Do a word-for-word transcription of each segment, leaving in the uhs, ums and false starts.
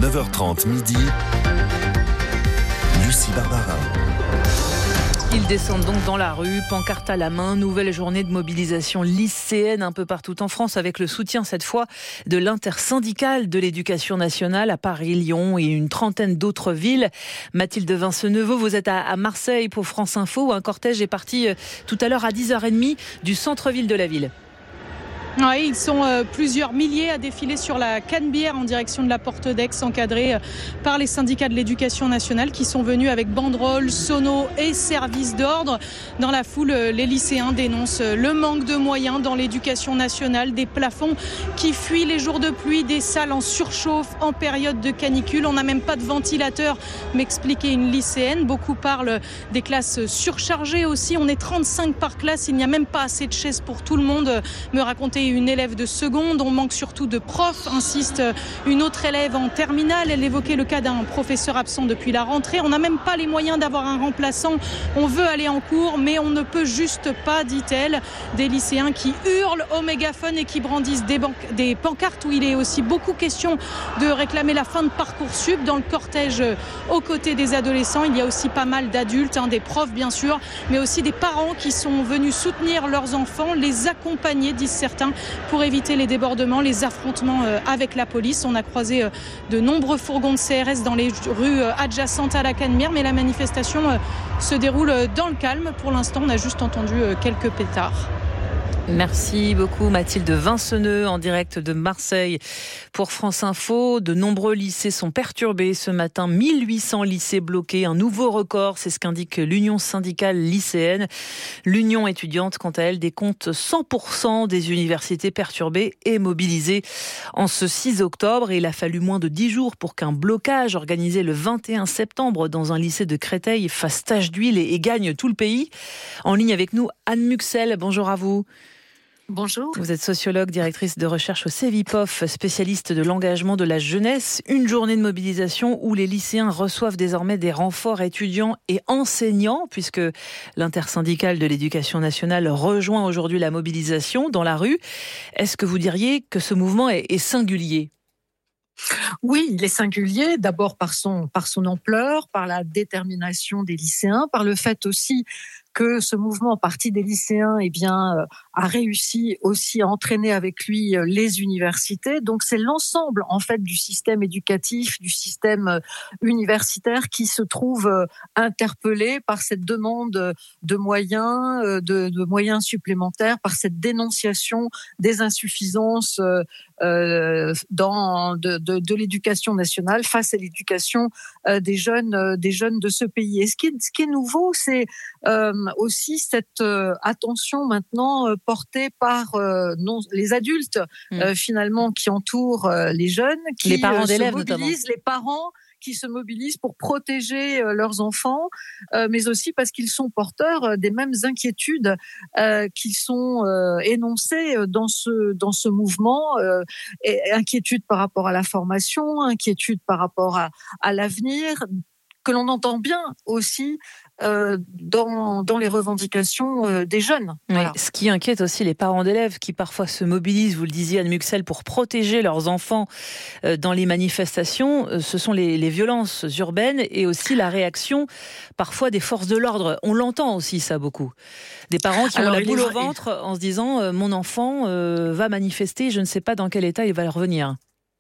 neuf heures trente midi, Lucie Barbarin. Ils descendent donc dans la rue, pancarte à la main, nouvelle journée de mobilisation lycéenne un peu partout en France avec le soutien cette fois de l'intersyndicale de l'éducation nationale à Paris, Lyon et une trentaine d'autres villes. Mathilde Vinceneuve, vous êtes à Marseille pour France Info où un cortège est parti tout à l'heure à dix heures trente du centre-ville de la ville. Oui, ils sont euh, plusieurs milliers à défiler sur la Canebière en direction de la Porte d'Aix, encadrés euh, par les syndicats de l'éducation nationale qui sont venus avec banderoles, sonos et services d'ordre. Dans la foule, euh, les lycéens dénoncent euh, le manque de moyens dans l'éducation nationale, des plafonds qui fuient les jours de pluie, des salles en surchauffe en période de canicule. On n'a même pas de ventilateur, m'expliquait une lycéenne. Beaucoup parlent des classes surchargées aussi. On est trente-cinq par classe, il n'y a même pas assez de chaises pour tout le monde, me racontait une élève de seconde. On manque surtout de profs, insiste une autre élève en terminale. Elle évoquait le cas d'un professeur absent depuis la rentrée. On n'a même pas les moyens d'avoir un remplaçant. On veut aller en cours, mais on ne peut juste pas, dit-elle. Des lycéens qui hurlent au mégaphone et qui brandissent des, ban- des pancartes où il est aussi beaucoup question de réclamer la fin de Parcoursup. Dans le cortège aux côtés des adolescents, il y a aussi pas mal d'adultes, hein, des profs bien sûr, mais aussi des parents qui sont venus soutenir leurs enfants, les accompagner, disent certains, pour éviter les débordements, les affrontements avec la police. On a croisé de nombreux fourgons de C R S dans les rues adjacentes à la Canebière, mais la manifestation se déroule dans le calme. Pour l'instant, on a juste entendu quelques pétards. Merci beaucoup Mathilde Vinceneuve en direct de Marseille pour France Info. De nombreux lycées sont perturbés ce matin, mille huit cents lycées bloqués, un nouveau record, c'est ce qu'indique l'Union syndicale lycéenne. L'Union étudiante, quant à elle, décompte cent pour cent des universités perturbées et mobilisées. En ce six octobre, il a fallu moins de dix jours pour qu'un blocage organisé le vingt et un septembre dans un lycée de Créteil fasse tache d'huile et, et gagne tout le pays. En ligne avec nous, Anne Muxel, bonjour à vous. Bonjour. Vous êtes sociologue, directrice de recherche au Cevipof, spécialiste de l'engagement de la jeunesse. Une journée de mobilisation où les lycéens reçoivent désormais des renforts étudiants et enseignants, puisque l'intersyndicale de l'éducation nationale rejoint aujourd'hui la mobilisation dans la rue. Est-ce que vous diriez que ce mouvement est, est singulier ? Oui, il est singulier, d'abord par son, par son ampleur, par la détermination des lycéens, par le fait aussi que ce mouvement, en partie des lycéens, eh bien, euh, a réussi aussi à entraîner avec lui euh, les universités. Donc, c'est l'ensemble, en fait, du système éducatif, du système euh, universitaire qui se trouve euh, interpellé par cette demande de moyens, euh, de, de moyens supplémentaires, par cette dénonciation des insuffisances euh, euh, dans, de, de, de l'éducation nationale face à l'éducation euh, des jeunes, euh, des jeunes de ce pays. Et ce qui est, ce qui est nouveau, c'est euh, aussi cette euh, attention maintenant euh, portée par euh, non, les adultes mmh. euh, finalement qui entourent euh, les jeunes, qui les parents euh, d'élèves se mobilisent, notamment. les parents qui se mobilisent pour protéger euh, leurs enfants, euh, mais aussi parce qu'ils sont porteurs euh, des mêmes inquiétudes euh, qui sont euh, énoncées dans ce dans ce mouvement, euh, et inquiétudes par rapport à la formation, inquiétudes par rapport à, à l'avenir, que l'on entend bien aussi euh, dans, dans les revendications euh, des jeunes. Oui, voilà. Ce qui inquiète aussi les parents d'élèves qui parfois se mobilisent, vous le disiez Anne Muxel, pour protéger leurs enfants euh, dans les manifestations, euh, ce sont les, les violences urbaines et aussi la réaction parfois des forces de l'ordre. On l'entend aussi ça beaucoup. Des parents qui Alors, ont la boule au ventre en se disant euh, « mon enfant euh, va manifester, je ne sais pas dans quel état il va revenir ».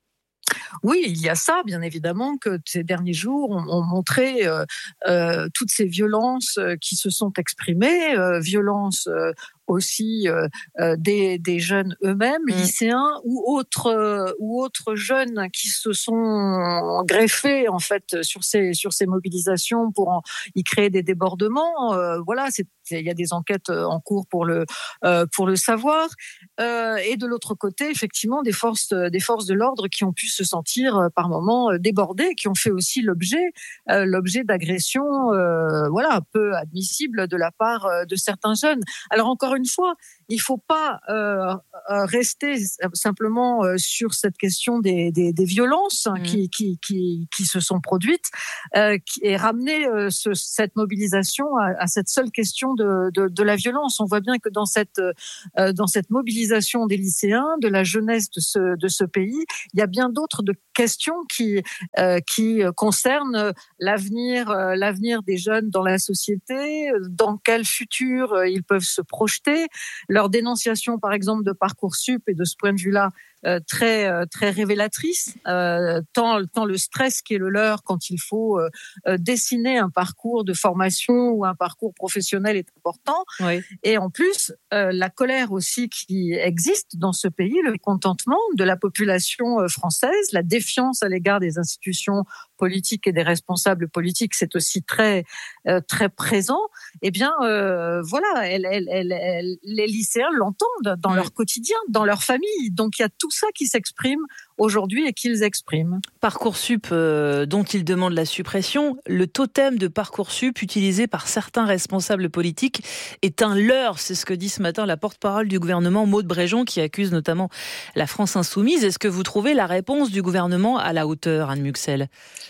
Oui, il y a ça, bien évidemment, que ces derniers jours ont, ont montré euh, euh, toutes ces violences qui se sont exprimées, euh, violences euh, aussi euh, euh, des, des jeunes eux-mêmes, mmh. lycéens ou autres euh, ou autres jeunes qui se sont greffés en fait sur ces sur ces mobilisations pour en, y créer des débordements. Euh, voilà, c'est il y a des enquêtes en cours pour le euh, pour le savoir. Euh, et de l'autre côté, effectivement, des forces des forces de l'ordre qui ont pu se sentir euh, par moments débordées, qui ont fait aussi l'objet euh, l'objet d'agressions, euh, voilà, peu admissibles de la part de certains jeunes. Alors encore une fois, il ne faut pas euh, rester simplement sur cette question des, des, des violences mmh. qui, qui, qui, qui se sont produites euh, qui, et ramener euh, ce, cette mobilisation à, à cette seule question de, de, de la violence. On voit bien que dans cette, euh, dans cette mobilisation des lycéens, de la jeunesse de ce, de ce pays, il y a bien d'autres de questions qui, euh, qui concernent l'avenir, euh, l'avenir des jeunes dans la société, dans quel futur euh, ils peuvent se projeter. Leur dénonciation, par exemple, de Parcoursup est de ce point de vue-là euh, très euh, très révélatrice, euh, tant tant le stress qui est le leur quand il faut euh, euh, dessiner un parcours de formation ou un parcours professionnel est important. Oui. Et en plus, euh, la colère aussi qui existe dans ce pays, le mécontentement de la population française, la défiance à l'égard des institutions politiques et des responsables politiques, c'est aussi très euh, très présent. Eh bien, euh, voilà, elle, elle, elle, elle, les lycéens l'entendent dans oui. leur quotidien, dans leur famille. Donc, il y a tout ça qui s'exprime aujourd'hui et qu'ils expriment. Parcoursup, euh, dont ils demandent la suppression, le totem de Parcoursup utilisé par certains responsables politiques est un leurre. C'est ce que dit ce matin la porte-parole du gouvernement, Maud Bréjon, qui accuse notamment la France insoumise. Est-ce que vous trouvez la réponse du gouvernement à la hauteur, Anne Muxel ?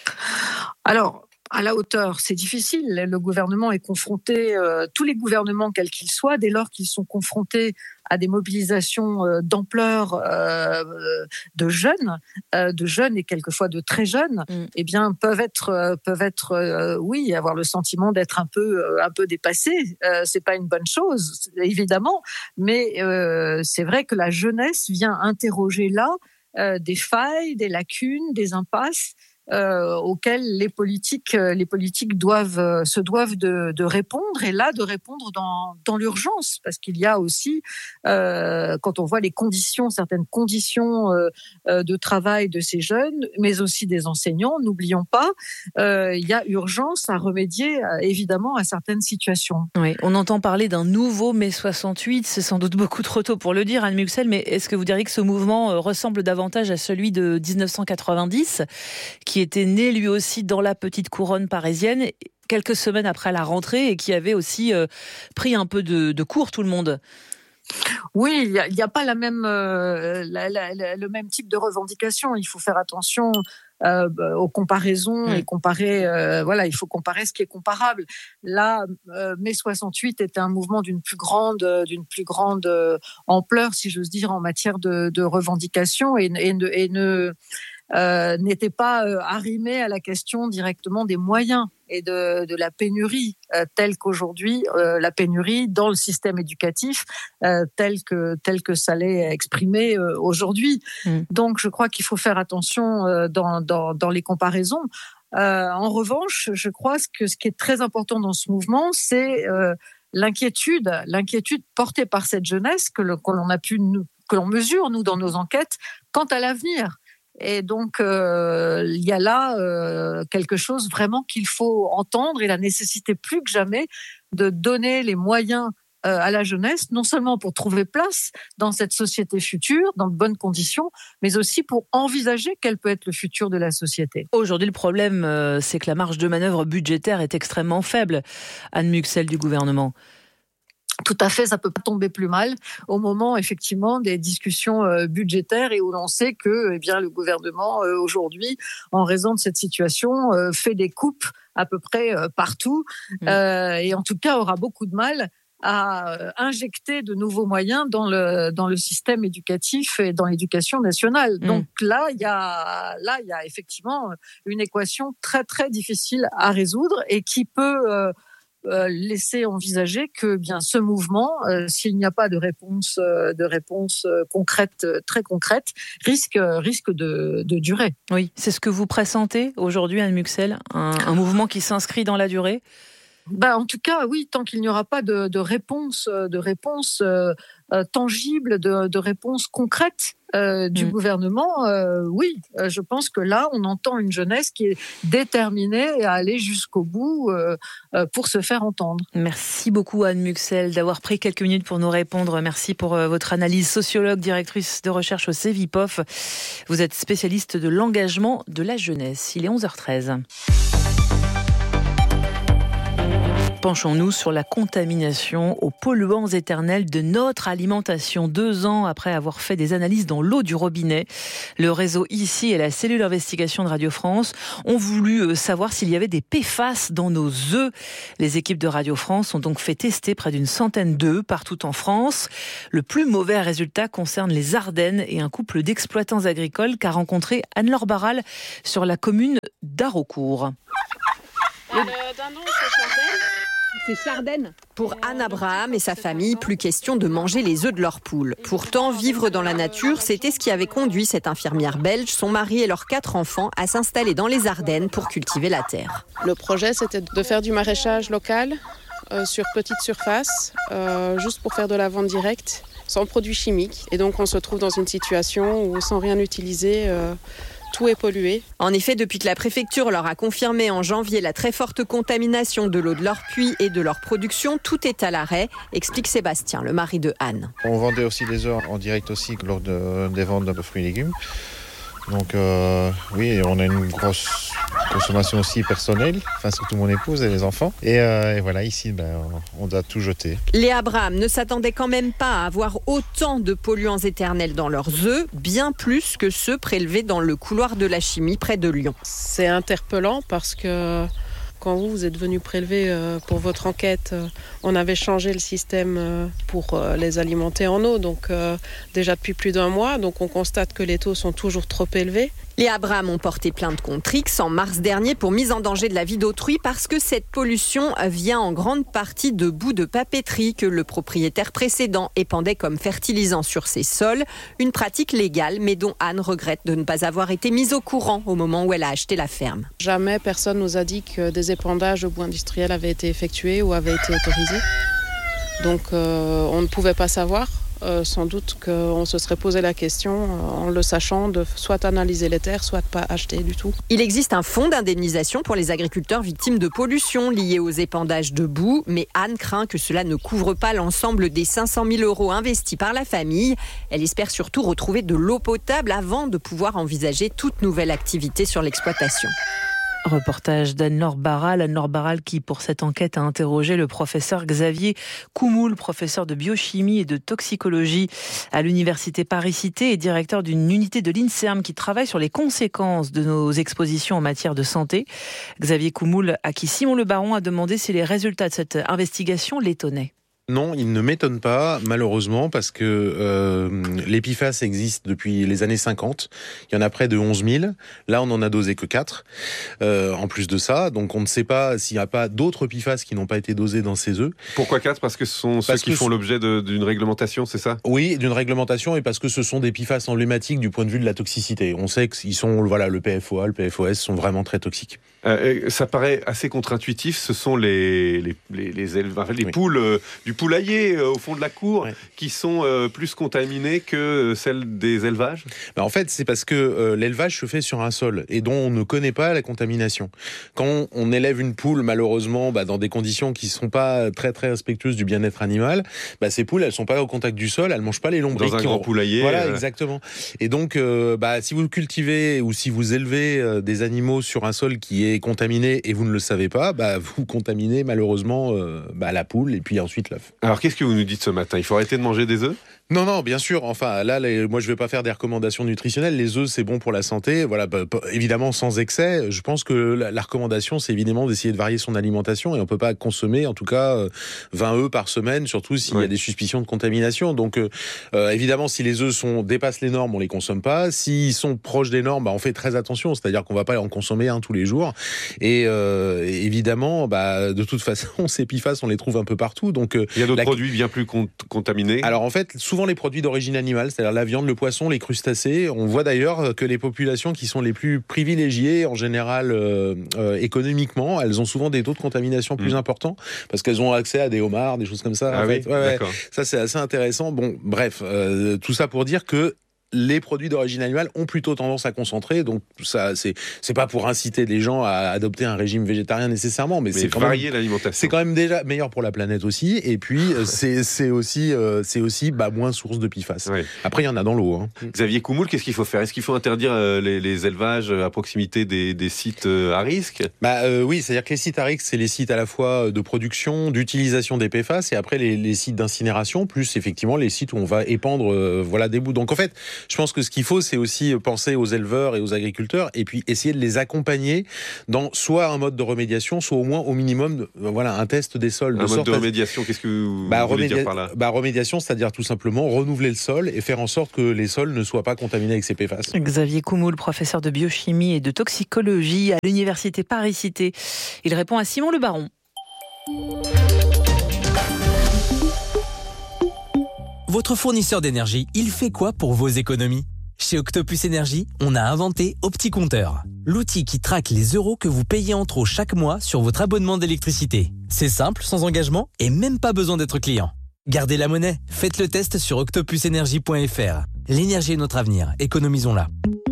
Alors, à la hauteur, c'est difficile. Le gouvernement est confronté, euh, tous les gouvernements, quels qu'ils soient, dès lors qu'ils sont confrontés à des mobilisations euh, d'ampleur euh, de jeunes, euh, de jeunes et quelquefois de très jeunes, mm. eh bien peuvent être, euh, peuvent être, euh, oui, avoir le sentiment d'être un peu, euh, un peu dépassés. Euh, c'est pas une bonne chose, évidemment, mais euh, c'est vrai que la jeunesse vient interroger là euh, des failles, des lacunes, des impasses. Euh, auxquels les politiques, les politiques doivent, euh, se doivent de, de répondre, et là de répondre dans, dans l'urgence, parce qu'il y a aussi, euh, quand on voit les conditions, certaines conditions euh, euh, de travail de ces jeunes, mais aussi des enseignants, n'oublions pas, euh, il y a urgence à remédier euh, évidemment à certaines situations. Oui, on entend parler d'un nouveau mai soixante-huit, c'est sans doute beaucoup trop tôt pour le dire, Anne Muxel, mais est-ce que vous diriez que ce mouvement ressemble davantage à celui de dix-neuf cent quatre-vingt-dix, qui était né lui aussi dans la petite couronne parisienne, quelques semaines après la rentrée, et qui avait aussi euh, pris un peu de, de court tout le monde? Oui, il n'y a, y a pas la même, euh, la, la, la, le même type de revendication. Il faut faire attention euh, aux comparaisons mmh. et comparer. Euh, voilà, il faut comparer ce qui est comparable. Là, euh, mai soixante-huit était un mouvement d'une plus grande, d'une plus grande euh, ampleur, si j'ose dire, en matière de, de revendication, et, et, ne, et ne Euh, n'était pas euh, arrimé à la question directement des moyens et de, de la pénurie, euh, telle qu'aujourd'hui, euh, la pénurie dans le système éducatif, euh, telle que, telle que ça l'est exprimé euh, aujourd'hui. Mmh. Donc, je crois qu'il faut faire attention euh, dans, dans, dans les comparaisons. Euh, en revanche, je crois que ce qui est très important dans ce mouvement, c'est euh, l'inquiétude, l'inquiétude portée par cette jeunesse que, le, que l'on a pu, que l'on mesure, nous, dans nos enquêtes, quant à l'avenir. Et donc, euh, il y a là euh, quelque chose vraiment qu'il faut entendre, et la nécessité plus que jamais de donner les moyens euh, à la jeunesse, non seulement pour trouver place dans cette société future, dans de bonnes conditions, mais aussi pour envisager quel peut être le futur de la société. Aujourd'hui, le problème, euh, c'est que la marge de manœuvre budgétaire est extrêmement faible, Anne Muxel, du gouvernement. Tout à fait, ça peut pas tomber plus mal au moment effectivement des discussions euh, budgétaires, et où l'on sait que eh bien le gouvernement euh, aujourd'hui, en raison de cette situation, euh, fait des coupes à peu près euh, partout, mmh. euh, et en tout cas aura beaucoup de mal à euh, injecter de nouveaux moyens dans le dans le système éducatif et dans l'éducation nationale. Mmh. Donc là, il y a là il y a effectivement une équation très très difficile à résoudre, et qui peut euh, Euh, laisser envisager que bien ce mouvement, euh, s'il n'y a pas de réponse, euh, de réponse euh, concrète, euh, très concrète, risque risque de, de durer. Oui, c'est ce que vous pressentez aujourd'hui, Anne Muxel, un, un mouvement qui s'inscrit dans la durée. Ben, en tout cas, oui, tant qu'il n'y aura pas de, de réponse, de réponse euh, euh, tangible, de, de réponse concrète euh, du mmh. gouvernement, euh, oui, euh, je pense que là, on entend une jeunesse qui est déterminée à aller jusqu'au bout euh, euh, pour se faire entendre. Merci beaucoup, Anne Muxel, d'avoir pris quelques minutes pour nous répondre. Merci pour euh, votre analyse. Sociologue, directrice de recherche au Cevipof. Vous êtes spécialiste de l'engagement de la jeunesse. Il est onze heures treize. Penchons-nous sur la contamination aux polluants éternels de notre alimentation. Deux ans après avoir fait des analyses dans l'eau du robinet, le réseau ici et la cellule d'investigation de Radio France ont voulu savoir s'il y avait des P F A S dans nos œufs. Les équipes de Radio France ont donc fait tester près d'une centaine d'œufs partout en France. Le plus mauvais résultat concerne les Ardennes et un couple d'exploitants agricoles qu'a rencontré Anne-Laure Barral sur la commune d'Haraucourt. Le dindon, c'est Chardenne. C'est Chardenne. Pour Anne Abraham et sa famille, plus question de manger les œufs de leur poule. Pourtant, vivre dans la nature, c'était ce qui avait conduit cette infirmière belge, son mari et leurs quatre enfants à s'installer dans les Ardennes pour cultiver la terre. Le projet, c'était de faire du maraîchage local euh, sur petite surface, euh, juste pour faire de la vente directe, sans produits chimiques. Et donc, on se trouve dans une situation où, sans rien utiliser, euh, tout est pollué. En effet, depuis que la préfecture leur a confirmé en janvier la très forte contamination de l'eau de leur puits et de leur production, tout est à l'arrêt, explique Sébastien, le mari de Anne. On vendait aussi les œufs en direct aussi lors de, des ventes de fruits et légumes. Donc euh, oui, on a une grosse consommation aussi personnelle, enfin surtout mon épouse et les enfants. Et, euh, et voilà, ici, ben, on doit tout jeter. Les Abraham ne s'attendaient quand même pas à avoir autant de polluants éternels dans leurs œufs, bien plus que ceux prélevés dans le couloir de la chimie près de Lyon. C'est interpellant parce que quand vous, vous êtes venu prélever euh, pour votre enquête, euh, on avait changé le système euh, pour euh, les alimenter en eau, donc euh, déjà depuis plus d'un mois. Donc on constate que les taux sont toujours trop élevés. Les Abraham ont porté plainte contre X en mars dernier pour mise en danger de la vie d'autrui parce que cette pollution vient en grande partie de bouts de papeterie que le propriétaire précédent épandait comme fertilisant sur ses sols. Une pratique légale, mais dont Anne regrette de ne pas avoir été mise au courant au moment où elle a acheté la ferme. Jamais personne nous a dit que des épandages de bois industriels avaient été effectués ou avaient été autorisés. Donc euh, on ne pouvait pas savoir. Euh, sans doute qu'on se serait posé la question, euh, en le sachant, de soit analyser les terres, soit de pas acheter du tout. Il existe un fonds d'indemnisation pour les agriculteurs victimes de pollution liée aux épandages de boue, mais Anne craint que cela ne couvre pas l'ensemble des cinq cent mille euros investis par la famille. Elle espère surtout retrouver de l'eau potable avant de pouvoir envisager toute nouvelle activité sur l'exploitation. Reportage d'Anne-Laure Barral. Anne-Laure Barral qui, pour cette enquête, a interrogé le professeur Xavier Coumoul, professeur de biochimie et de toxicologie à l'université Paris-Cité et directeur d'une unité de l'INSERM qui travaille sur les conséquences de nos expositions en matière de santé. Xavier Coumoul, à qui Simon Le Baron a demandé si les résultats de cette investigation l'étonnaient. Non, il ne m'étonne pas, malheureusement, parce que euh, les P F A S existent depuis les années cinquante. Il y en a près de onze mille. Là, on n'en a dosé que quatre, euh, en plus de ça. Donc, on ne sait pas s'il n'y a pas d'autres P F A S qui n'ont pas été dosés dans ces œufs. Pourquoi quatre ? Parce que ce sont parce ceux qui font ce... l'objet de, d'une réglementation, c'est ça ? Oui, d'une réglementation, et parce que ce sont des P F A S emblématiques du point de vue de la toxicité. On sait qu'ils sont, voilà, le P F O A, le P F O S sont vraiment très toxiques. Euh, ça paraît assez contre-intuitif. Ce sont les les les, les, éleva- les oui. poules euh, du poulailler euh, au fond de la cour ouais. qui sont euh, plus contaminées que celles des élevages. Ben en fait, c'est parce que euh, l'élevage se fait sur un sol et dont on ne connaît pas la contamination. Quand on, on élève une poule, malheureusement, bah, dans des conditions qui sont pas très très respectueuses du bien-être animal, bah, ces poules, elles sont pas au contact du sol, elles mangent pas les lombrics. Dans un qui grand ont... poulailler. Voilà, euh... exactement. Et donc, euh, bah, si vous cultivez ou si vous élevez euh, des animaux sur un sol qui est contaminé et vous ne le savez pas, bah, vous contaminez malheureusement euh, bah, la poule et puis ensuite l'œuf. Alors, qu'est-ce que vous nous dites ce matin ? Il faut arrêter de manger des œufs ? Non, non, bien sûr. Enfin, là, les, moi, je vais pas faire des recommandations nutritionnelles. Les œufs, c'est bon pour la santé. Voilà, bah, bah, évidemment, sans excès. Je pense que la, la recommandation, c'est évidemment d'essayer de varier son alimentation et on peut pas consommer, en tout cas, euh, vingt œufs par semaine, surtout s'il oui. y a des suspicions de contamination. Donc, euh, euh, évidemment, si les œufs sont dépassent les normes, on les consomme pas. S'ils sont proches des normes, bah, on fait très attention. C'est-à-dire qu'on va pas en consommer un tous les jours. Et euh, évidemment, bah, de toute façon, ces P F A S, on les trouve un peu partout. Donc, euh, il y a d'autres la... produits bien plus cont- contaminés. Alors, en fait, souvent les produits d'origine animale, c'est-à-dire la viande, le poisson, les crustacés. On voit d'ailleurs que les populations qui sont les plus privilégiées, en général euh, euh, économiquement, elles ont souvent des taux de contamination plus mmh. importants parce qu'elles ont accès à des homards, des choses comme ça. Ah en oui, fait. ouais, ouais. Ça, c'est assez intéressant. Bon, bref, euh, tout ça pour dire que les produits d'origine animale ont plutôt tendance à concentrer. Donc ça, c'est c'est pas pour inciter les gens à adopter un régime végétarien nécessairement, mais, mais c'est quand varier même l'alimentation. C'est quand même déjà meilleur pour la planète aussi. Et puis c'est c'est aussi euh, c'est aussi bah, moins source de P F A S. Oui. Après il y en a dans l'eau. Hein. Xavier Coumoul, qu'est-ce qu'il faut faire ? Est-ce qu'il faut interdire euh, les, les élevages à proximité des, des sites euh, à risque ? Bah euh, oui, c'est-à-dire que les sites à risque, c'est les sites à la fois de production, d'utilisation des P F A S, et après les, les sites d'incinération, plus effectivement les sites où on va épandre euh, voilà des bouts. Donc en fait, je pense que ce qu'il faut, c'est aussi penser aux éleveurs et aux agriculteurs, et puis essayer de les accompagner dans soit un mode de remédiation, soit au moins au minimum, euh, voilà, un test des sols. Un de mode de à... remédiation, qu'est-ce que vous bah, voulez remédia... dire par là ? bah, remédiation, c'est-à-dire tout simplement renouveler le sol et faire en sorte que les sols ne soient pas contaminés avec ces P F A S. Xavier Coumoul, professeur de biochimie et de toxicologie à l'université Paris-Cité. Il répond à Simon Le Baron. Votre fournisseur d'énergie, il fait quoi pour vos économies ? Chez Octopus Énergie, on a inventé OptiCompteur, l'outil qui traque les euros que vous payez en trop chaque mois sur votre abonnement d'électricité. C'est simple, sans engagement et même pas besoin d'être client. Gardez la monnaie, faites le test sur octopus énergie point f r. L'énergie est notre avenir, économisons-la.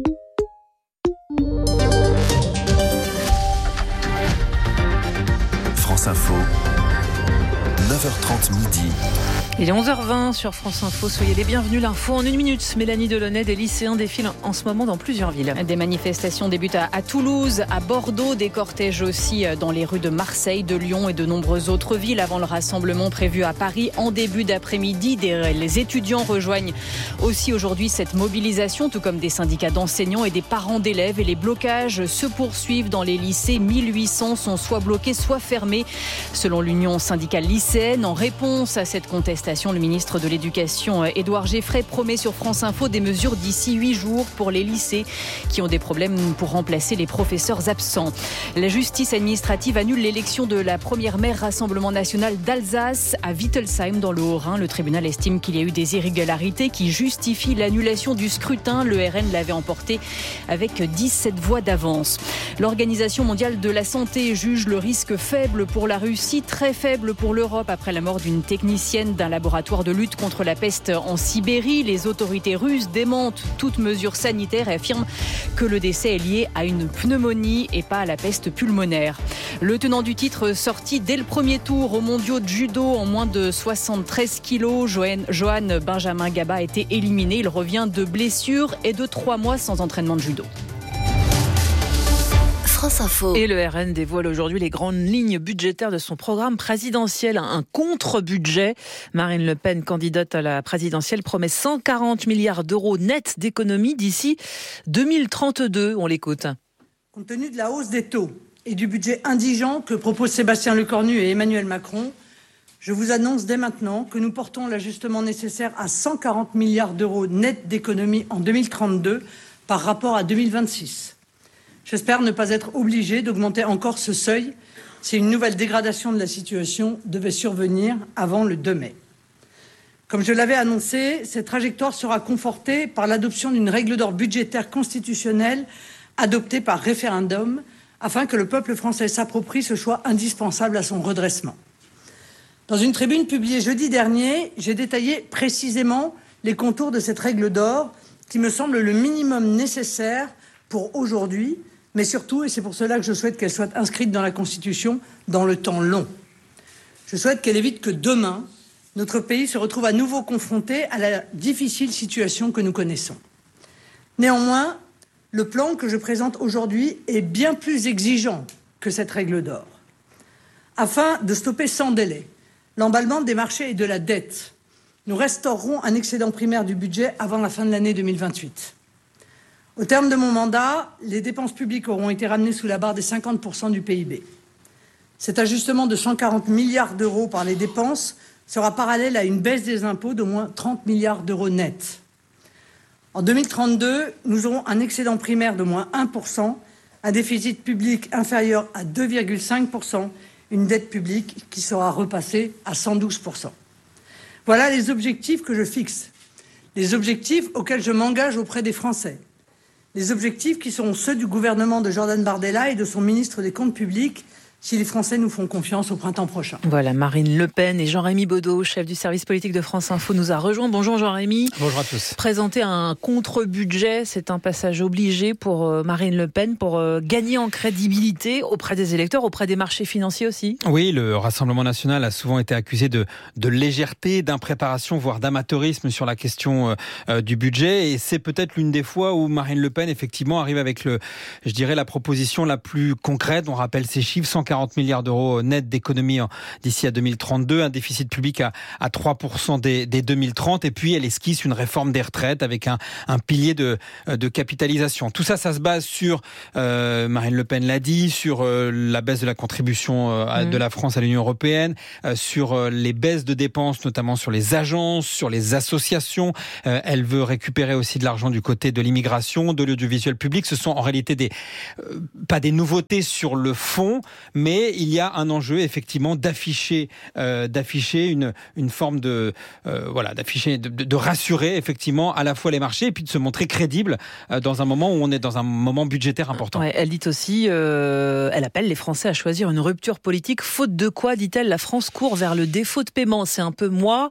France Info, neuf heures trente midi. Il est onze heures vingt sur France Info, soyez les bienvenus. L'info en une minute. Mélanie Delaunay, des lycéens défilent en ce moment dans plusieurs villes. Des manifestations débutent à, à Toulouse, à Bordeaux, des cortèges aussi dans les rues de Marseille, de Lyon et de nombreuses autres villes avant le rassemblement prévu à Paris en début d'après-midi. Des, les étudiants rejoignent aussi aujourd'hui cette mobilisation, tout comme des syndicats d'enseignants et des parents d'élèves. Et les blocages se poursuivent dans les lycées. mille huit cents sont soit bloqués, soit fermés, selon l'Union syndicale lycéenne. En réponse à cette contestation, le ministre de l'Éducation, Édouard Geffray, promet sur France Info des mesures d'ici huit jours pour les lycées qui ont des problèmes pour remplacer les professeurs absents. La justice administrative annule l'élection de la première maire Rassemblement National d'Alsace à Wittelsheim dans le Haut-Rhin. Le tribunal estime qu'il y a eu des irrégularités qui justifient l'annulation du scrutin. Le R N l'avait emporté avec dix-sept voix d'avance. L'Organisation mondiale de la santé juge le risque faible pour la Russie, très faible pour l'Europe après la mort d'une technicienne d'un laboratoire de lutte contre la peste en Sibérie. Les autorités russes démentent toute mesure sanitaire et affirment que le décès est lié à une pneumonie et pas à la peste pulmonaire. Le tenant du titre sorti dès le premier tour aux mondiaux de judo en moins de soixante-treize kilos, Johan, Johan Benjamin Gaba a été éliminé. Il revient de blessures et de trois mois sans entraînement de judo. France Info. Et le R N dévoile aujourd'hui les grandes lignes budgétaires de son programme présidentiel, un contre-budget. Marine Le Pen, candidate à la présidentielle, promet cent quarante milliards d'euros nets d'économies d'ici deux mille trente-deux. On l'écoute. Compte tenu de la hausse des taux et du budget indigent que proposent Sébastien Lecornu et Emmanuel Macron, je vous annonce dès maintenant que nous portons l'ajustement nécessaire à cent quarante milliards d'euros nets d'économies en deux mille trente-deux par rapport à deux mille vingt-six. J'espère ne pas être obligé d'augmenter encore ce seuil si une nouvelle dégradation de la situation devait survenir avant le deux mai. Comme je l'avais annoncé, cette trajectoire sera confortée par l'adoption d'une règle d'or budgétaire constitutionnelle adoptée par référendum afin que le peuple français s'approprie ce choix indispensable à son redressement. Dans une tribune publiée jeudi dernier, j'ai détaillé précisément les contours de cette règle d'or qui me semble le minimum nécessaire pour aujourd'hui, mais surtout, et c'est pour cela que je souhaite qu'elle soit inscrite dans la Constitution, dans le temps long. Je souhaite qu'elle évite que demain, notre pays se retrouve à nouveau confronté à la difficile situation que nous connaissons. Néanmoins, le plan que je présente aujourd'hui est bien plus exigeant que cette règle d'or. Afin de stopper sans délai l'emballement des marchés et de la dette, nous restaurerons un excédent primaire du budget avant la fin de l'année deux mille vingt-huit. Au terme de mon mandat, les dépenses publiques auront été ramenées sous la barre des cinquante pour cent du P I B. Cet ajustement de cent quarante milliards d'euros par les dépenses sera parallèle à une baisse des impôts d'au moins trente milliards d'euros nets. En deux mille trente-deux, nous aurons un excédent primaire de moins un pour cent, un déficit public inférieur à deux virgule cinq pour cent, une dette publique qui sera repassée à cent douze pour cent. Voilà les objectifs que je fixe, les objectifs auxquels je m'engage auprès des Français. Les objectifs qui seront ceux du gouvernement de Jordan Bardella et de son ministre des Comptes publics, si les Français nous font confiance au printemps prochain. Voilà, Marine Le Pen et Jean-Rémy Baudot, chef du service politique de France Info, nous a rejoint. Bonjour Jean-Rémy. Bonjour à tous. Présenter un contre-budget, c'est un passage obligé pour Marine Le Pen pour gagner en crédibilité auprès des électeurs, auprès des marchés financiers aussi. Oui, le Rassemblement national a souvent été accusé de, de légèreté, d'impréparation, voire d'amateurisme sur la question euh, du budget. Et c'est peut-être l'une des fois où Marine Le Pen, effectivement, arrive avec, le, je dirais, la proposition la plus concrète. On rappelle ces chiffres, cent quarante milliards d'euros net d'économie d'ici à deux mille trente-deux, un déficit public à, à trois pour cent dès, dès deux mille trente, et puis elle esquisse une réforme des retraites avec un, un pilier de, de capitalisation. Tout ça, ça se base sur, euh, Marine Le Pen l'a dit, sur euh, la baisse de la contribution euh, à, mmh. de la France à l'Union européenne, euh, sur euh, les baisses de dépenses, notamment sur les agences, sur les associations. Euh, elle veut récupérer aussi de l'argent du côté de l'immigration, de l'audiovisuel public. Ce sont en réalité des, euh, pas des nouveautés sur le fond, mais il y a un enjeu effectivement d'afficher, euh, d'afficher une, une forme de, euh, voilà, d'afficher, de, de rassurer effectivement à la fois les marchés et puis de se montrer crédible euh, dans un moment où on est dans un moment budgétaire important. Ouais, elle dit aussi, euh, elle appelle les Français à choisir une rupture politique, faute de quoi, dit-elle, la France court vers le défaut de paiement. C'est un peu moi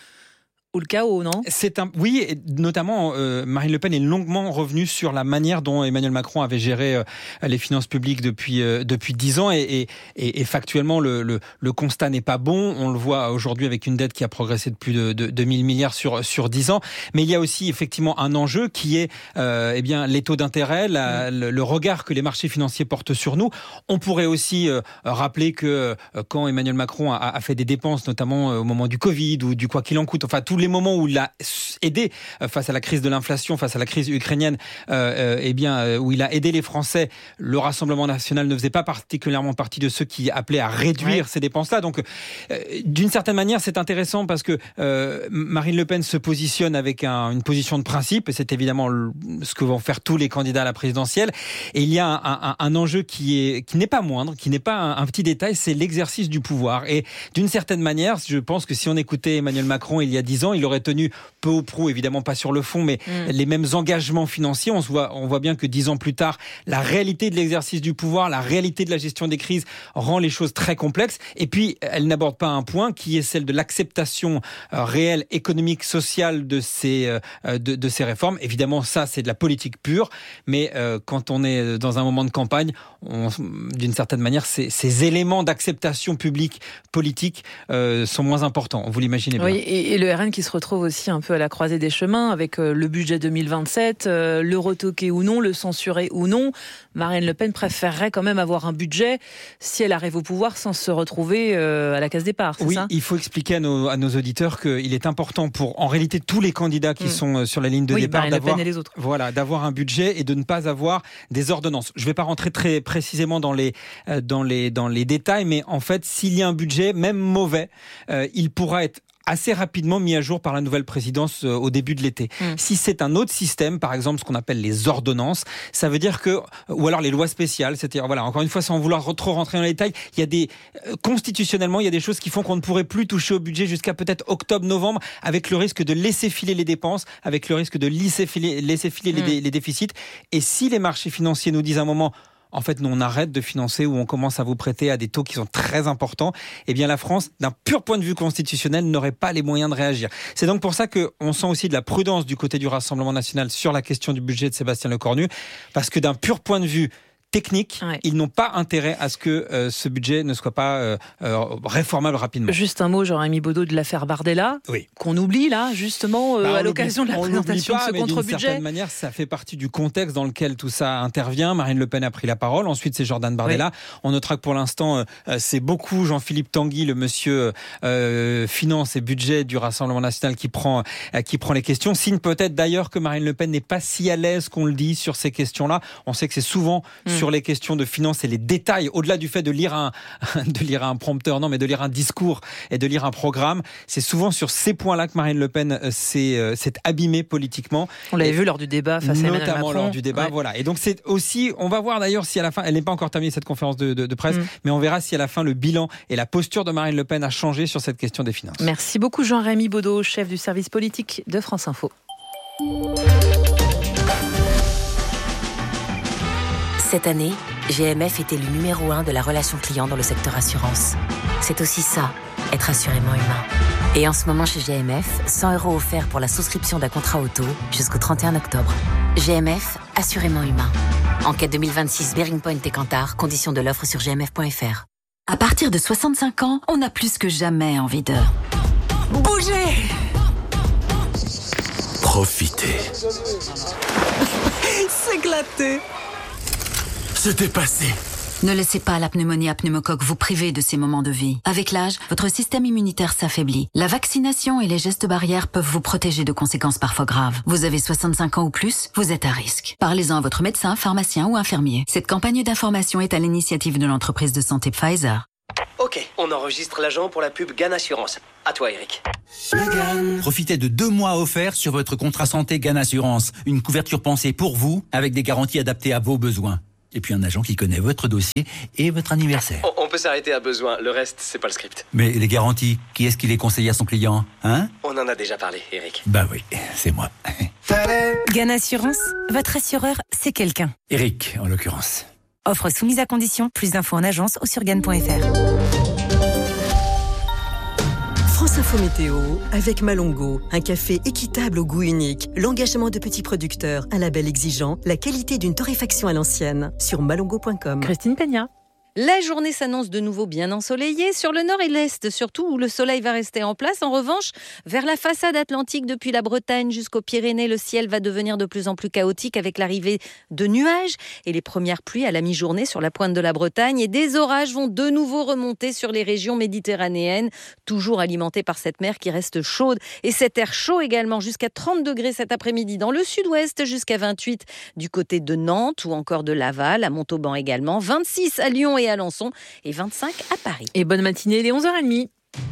ou le chaos, non ? C'est un, oui, et notamment euh, Marine Le Pen est longuement revenue sur la manière dont Emmanuel Macron avait géré euh, les finances publiques depuis euh, depuis dix ans, et, et, et, et factuellement le, le, le constat n'est pas bon. On le voit aujourd'hui avec une dette qui a progressé de plus de, de, de mille milliards sur sur dix ans. Mais il y a aussi effectivement un enjeu qui est euh, eh bien les taux d'intérêt, la, le, le regard que les marchés financiers portent sur nous. On pourrait aussi euh, rappeler que euh, quand Emmanuel Macron a, a fait des dépenses, notamment euh, au moment du Covid ou du quoi qu'il en coûte, enfin tous les les moments où il a aidé face à la crise de l'inflation, face à la crise ukrainienne, euh, eh bien, euh, où il a aidé les Français, le Rassemblement national ne faisait pas particulièrement partie de ceux qui appelaient à réduire ouais. ces dépenses-là. Donc, euh, d'une certaine manière, c'est intéressant parce que euh, Marine Le Pen se positionne avec un, une position de principe, et c'est évidemment le, ce que vont faire tous les candidats à la présidentielle. Et il y a un, un, un enjeu qui est qui n'est pas moindre, qui n'est pas un, un petit détail, c'est l'exercice du pouvoir. Et d'une certaine manière, je pense que si on écoutait Emmanuel Macron il y a dix ans, il aurait tenu peu ou prou, évidemment pas sur le fond, mais mmh. les mêmes engagements financiers. On se voit, on voit bien que dix ans plus tard, la réalité de l'exercice du pouvoir, la réalité de la gestion des crises rend les choses très complexes. Et puis, elle n'aborde pas un point qui est celle de l'acceptation euh, réelle, économique, sociale de ces, euh, de, de ces réformes. Évidemment, ça, c'est de la politique pure. Mais euh, quand on est dans un moment de campagne, on, d'une certaine manière, ces, ces éléments d'acceptation publique, politique, euh, sont moins importants. Vous l'imaginez bien. Oui, et, et le R N qui se retrouve aussi un peu à la croisée des chemins avec euh, le budget deux mille vingt-sept, euh, le retoquer ou non, le censurer ou non. Marine Le Pen préférerait quand même avoir un budget si elle arrive au pouvoir sans se retrouver euh, à la case départ, c'est oui, ça ? Il faut expliquer à nos, à nos auditeurs qu'il est important pour, en réalité, tous les candidats qui mmh. sont sur la ligne de oui, départ, Marine d'avoir, Le Pen et les autres. Voilà, d'avoir un budget et de ne pas avoir des ordonnances. Je ne vais pas rentrer très précisément dans les, euh, dans les, dans les détails, mais en fait, s'il y a un budget, même mauvais, euh, il pourra être assez rapidement mis à jour par la nouvelle présidence euh, au début de l'été. Mmh. Si c'est un autre système, par exemple ce qu'on appelle les ordonnances, ça veut dire que, ou alors les lois spéciales, c'est-à-dire, voilà, encore une fois, sans vouloir trop rentrer dans les détails, il y a des, euh, constitutionnellement, il y a des choses qui font qu'on ne pourrait plus toucher au budget jusqu'à peut-être octobre-novembre, avec le risque de laisser filer les dépenses, avec le risque de laisser filer, laisser filer mmh. les, dé, les déficits. Et si les marchés financiers nous disent à un moment, en fait, nous, on arrête de financer ou on commence à vous prêter à des taux qui sont très importants, eh bien, la France, d'un pur point de vue constitutionnel, n'aurait pas les moyens de réagir. C'est donc pour ça qu'on sent aussi de la prudence du côté du Rassemblement national sur la question du budget de Sébastien Lecornu, parce que d'un pur point de vue technique, ouais. ils n'ont pas intérêt à ce que euh, ce budget ne soit pas euh, euh, réformable rapidement. Juste un mot, Jean-Rémy Baudot, de l'affaire Bardella, oui. qu'on oublie là, justement, euh, bah, à l'occasion de la présentation pas, de ce contre-budget. D'une certaine manière, ça fait partie du contexte dans lequel tout ça intervient. Marine Le Pen a pris la parole, ensuite c'est Jordan Bardella. Oui. On notera que pour l'instant, euh, c'est beaucoup Jean-Philippe Tanguy, le monsieur euh, finance et budget du Rassemblement national, qui prend, euh, qui prend les questions. Signe peut-être d'ailleurs que Marine Le Pen n'est pas si à l'aise qu'on le dit sur ces questions-là. On sait que c'est souvent mmh. sur les questions de finances et les détails, au-delà du fait de lire un, de lire un prompteur, non, mais de lire un discours et de lire un programme, c'est souvent sur ces points-là que Marine Le Pen s'est, euh, s'est abîmée politiquement. On l'avait et vu lors du débat face à Emmanuel Macron. Notamment lors du débat, ouais. voilà. Et donc c'est aussi, on va voir d'ailleurs si à la fin, elle n'est pas encore terminée cette conférence de, de, de presse, mmh. mais on verra si à la fin le bilan et la posture de Marine Le Pen a changé sur cette question des finances. Merci beaucoup Jean-Rémy Baudot, chef du service politique de France Info. Cette année, G M F était le numéro un de la relation client dans le secteur assurance. C'est aussi ça, être assurément humain. Et en ce moment chez G M F, cent euros offerts pour la souscription d'un contrat auto jusqu'au trente et un octobre. G M F, assurément humain. Enquête deux mille vingt-six, Bearing Point et Kantar, conditions de l'offre sur g m f point f r. À partir de soixante-cinq ans, on a plus que jamais envie de bouger. Profitez. S'éclater. Se dépasser. Ne laissez pas la pneumonie à pneumocoque vous priver de ces moments de vie. Avec l'âge, votre système immunitaire s'affaiblit. La vaccination et les gestes barrières peuvent vous protéger de conséquences parfois graves. Vous avez soixante-cinq ans ou plus, vous êtes à risque. Parlez-en à votre médecin, pharmacien ou infirmier. Cette campagne d'information est à l'initiative de l'entreprise de santé Pfizer. Ok, on enregistre l'agent pour la pub Gann Assurance. À toi, Eric. Profitez de deux mois offerts sur votre contrat santé Gann Assurance. Une couverture pensée pour vous, avec des garanties adaptées à vos besoins. Et puis un agent qui connaît votre dossier et votre anniversaire. On, on peut s'arrêter à besoin, le reste, c'est pas le script. Mais les garanties, qui est-ce qui les conseille à son client, hein? On en a déjà parlé, Eric. Bah oui, c'est moi. Gann Assurance, votre assureur, c'est quelqu'un. Eric, en l'occurrence. Offre soumise à condition, plus d'infos en agence ou sur gann point f r. France Info Météo avec Malongo, un café équitable au goût unique, l'engagement de petits producteurs, un label exigeant, la qualité d'une torréfaction à l'ancienne. Sur malongo point com. Christine Peña. La journée s'annonce de nouveau bien ensoleillée sur le nord et l'est, surtout où le soleil va rester en place. En revanche, vers la façade atlantique depuis la Bretagne jusqu'aux Pyrénées, le ciel va devenir de plus en plus chaotique avec l'arrivée de nuages et les premières pluies à la mi-journée sur la pointe de la Bretagne. Et des orages vont de nouveau remonter sur les régions méditerranéennes, toujours alimentées par cette mer qui reste chaude. Et cet air chaud également jusqu'à trente degrés cet après-midi dans le sud-ouest, jusqu'à vingt-huit du côté de Nantes ou encore de Laval, à Montauban également, vingt-six à Lyon et et Alençon et vingt-cinq à Paris. Et bonne matinée, les onze heures trente.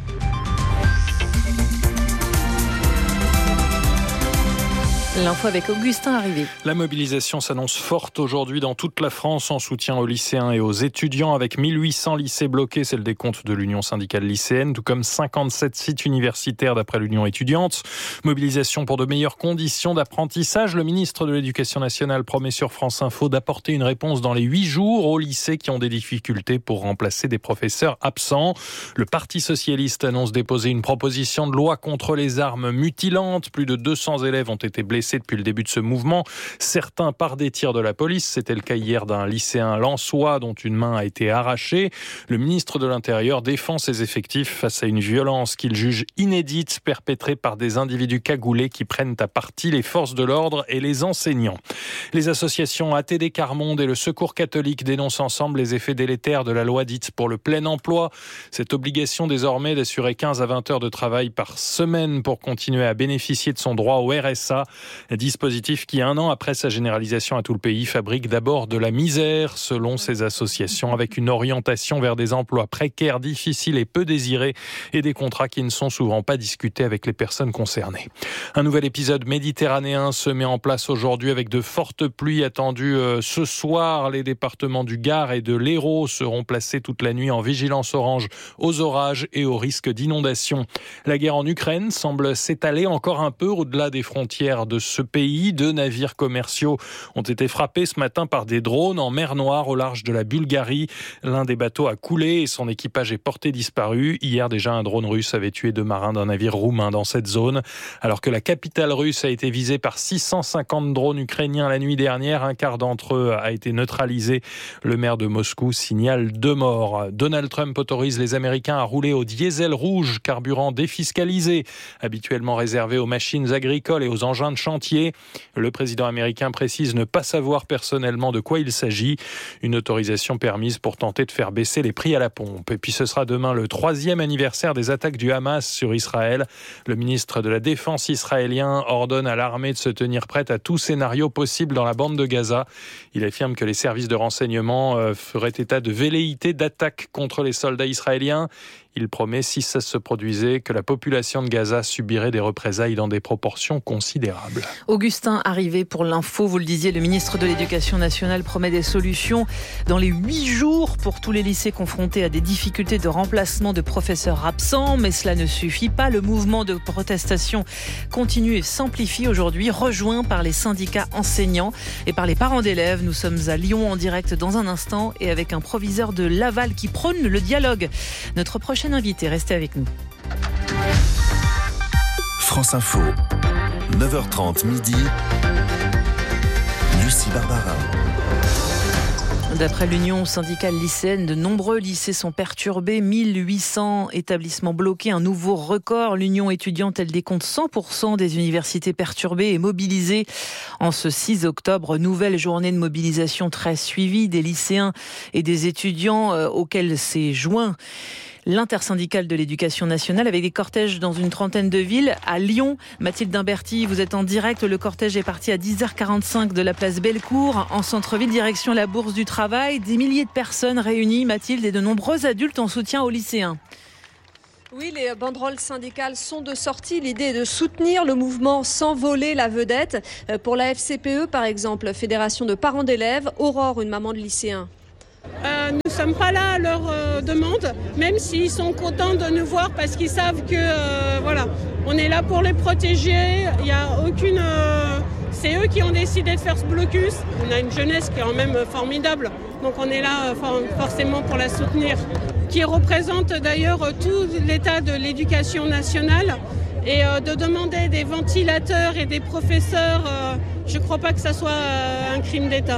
L'info avec Augustin Arrivé. La mobilisation s'annonce forte aujourd'hui dans toute la France en soutien aux lycéens et aux étudiants avec mille huit cents lycées bloqués, c'est le décompte de l'Union syndicale lycéenne, tout comme cinquante-sept sites universitaires d'après l'Union étudiante. Mobilisation pour de meilleures conditions d'apprentissage. Le ministre de l'Éducation nationale promet sur France Info d'apporter une réponse dans les huit jours aux lycées qui ont des difficultés pour remplacer des professeurs absents. Le Parti socialiste annonce déposer une proposition de loi contre les armes mutilantes. Plus de deux cents élèves ont été blessés depuis le début de ce mouvement, certains par des tirs de la police. C'était le cas hier d'un lycéen lensois dont une main a été arrachée. Le ministre de l'Intérieur défend ses effectifs face à une violence qu'il juge inédite, perpétrée par des individus cagoulés qui prennent à partie les forces de l'ordre et les enseignants. Les associations A T D Quart Monde et le Secours catholique dénoncent ensemble les effets délétères de la loi dite pour le plein emploi. Cette obligation désormais d'assurer quinze à vingt heures de travail par semaine pour continuer à bénéficier de son droit au R S A. Dispositif qui, un an après sa généralisation à tout le pays, fabrique d'abord de la misère, selon ces associations, avec une orientation vers des emplois précaires, difficiles et peu désirés, et des contrats qui ne sont souvent pas discutés avec les personnes concernées. Un nouvel épisode méditerranéen se met en place aujourd'hui avec de fortes pluies attendues ce soir. Les départements du Gard et de l'Hérault seront placés toute la nuit en vigilance orange aux orages et au risque d'inondation. La guerre en Ukraine semble s'étaler encore un peu au-delà des frontières de ce pays. Deux navires commerciaux ont été frappés ce matin par des drones en mer Noire au large de la Bulgarie. L'un des bateaux a coulé et son équipage est porté disparu. Hier déjà, un drone russe avait tué deux marins d'un navire roumain dans cette zone. Alors que la capitale russe a été visée par six cent cinquante drones ukrainiens la nuit dernière, un quart d'entre eux a été neutralisé. Le maire de Moscou signale deux morts. Donald Trump autorise les Américains à rouler au diesel rouge, carburant défiscalisé, habituellement réservé aux machines agricoles et aux engins de chantier. Le président américain précise ne pas savoir personnellement de quoi il s'agit. Une autorisation permise pour tenter de faire baisser les prix à la pompe. Et puis ce sera demain le troisième anniversaire des attaques du Hamas sur Israël. Le ministre de la Défense israélien ordonne à l'armée de se tenir prête à tout scénario possible dans la bande de Gaza. Il affirme que les services de renseignement feraient état de velléité d'attaque contre les soldats israéliens. Il promet, si ça se produisait, que la population de Gaza subirait des représailles dans des proportions considérables. Augustin, arrivé pour l'info, vous le disiez, le ministre de l'Éducation nationale promet des solutions dans les huit jours pour tous les lycées confrontés à des difficultés de remplacement de professeurs absents. Mais cela ne suffit pas. Le mouvement de protestation continue et s'amplifie aujourd'hui, rejoint par les syndicats enseignants et par les parents d'élèves. Nous sommes à Lyon en direct dans un instant et avec un proviseur de Laval qui prône le dialogue. Notre prochain invité, restez avec nous. France Info, neuf heures trente midi, Lucie Barbara. D'après l'Union syndicale lycéenne, de nombreux lycées sont perturbés, mille huit cents établissements bloqués, un nouveau record. L'Union étudiante, elle décompte cent pour cent des universités perturbées et mobilisées. En ce six octobre, nouvelle journée de mobilisation très suivie des lycéens et des étudiants euh, auxquels s'est joint l'intersyndicale de l'éducation nationale avec des cortèges dans une trentaine de villes. À Lyon, Mathilde Imberti, vous êtes en direct. Le cortège est parti à dix heures quarante-cinq de la place Bellecour, en centre-ville, direction la Bourse du Travail. Des milliers de personnes réunies, Mathilde, et de nombreux adultes en soutien aux lycéens. Oui, les banderoles syndicales sont de sortie. L'idée est de soutenir le mouvement sans voler la vedette. Pour la F C P E, par exemple, Fédération de parents d'élèves, Aurore, une maman de lycéen. Euh, nous ne sommes pas là à leur euh, demande, même s'ils sont contents de nous voir parce qu'ils savent que euh, voilà, on est là pour les protéger. Il y a aucune, euh, c'est eux qui ont décidé de faire ce blocus. On a une jeunesse qui est quand même formidable, donc on est là euh, forcément pour la soutenir, qui représente d'ailleurs tout l'état de l'éducation nationale. Et euh, de demander des ventilateurs et des professeurs, euh, je ne crois pas que ça soit euh, un crime d'État.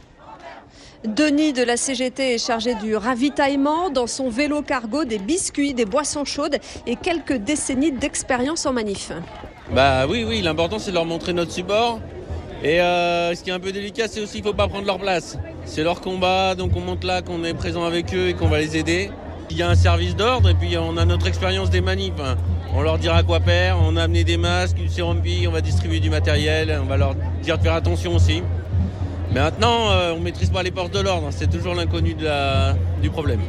Denis de la C G T est chargé du ravitaillement. Dans son vélo cargo, des biscuits, des boissons chaudes et quelques décennies d'expérience en manif. Bah oui, oui, l'important c'est de leur montrer notre support. Et euh, ce qui est un peu délicat, c'est aussi qu'il ne faut pas prendre leur place. C'est leur combat, donc on montre là qu'on est présent avec eux et qu'on va les aider. Il y a un service d'ordre et puis on a notre expérience des manifs. On leur dira quoi faire, on a amené des masques, du sérum P, on va distribuer du matériel, on va leur dire de faire attention aussi. Mais maintenant, euh, on ne maîtrise pas les forces de l'ordre, c'est toujours l'inconnu de la, du problème.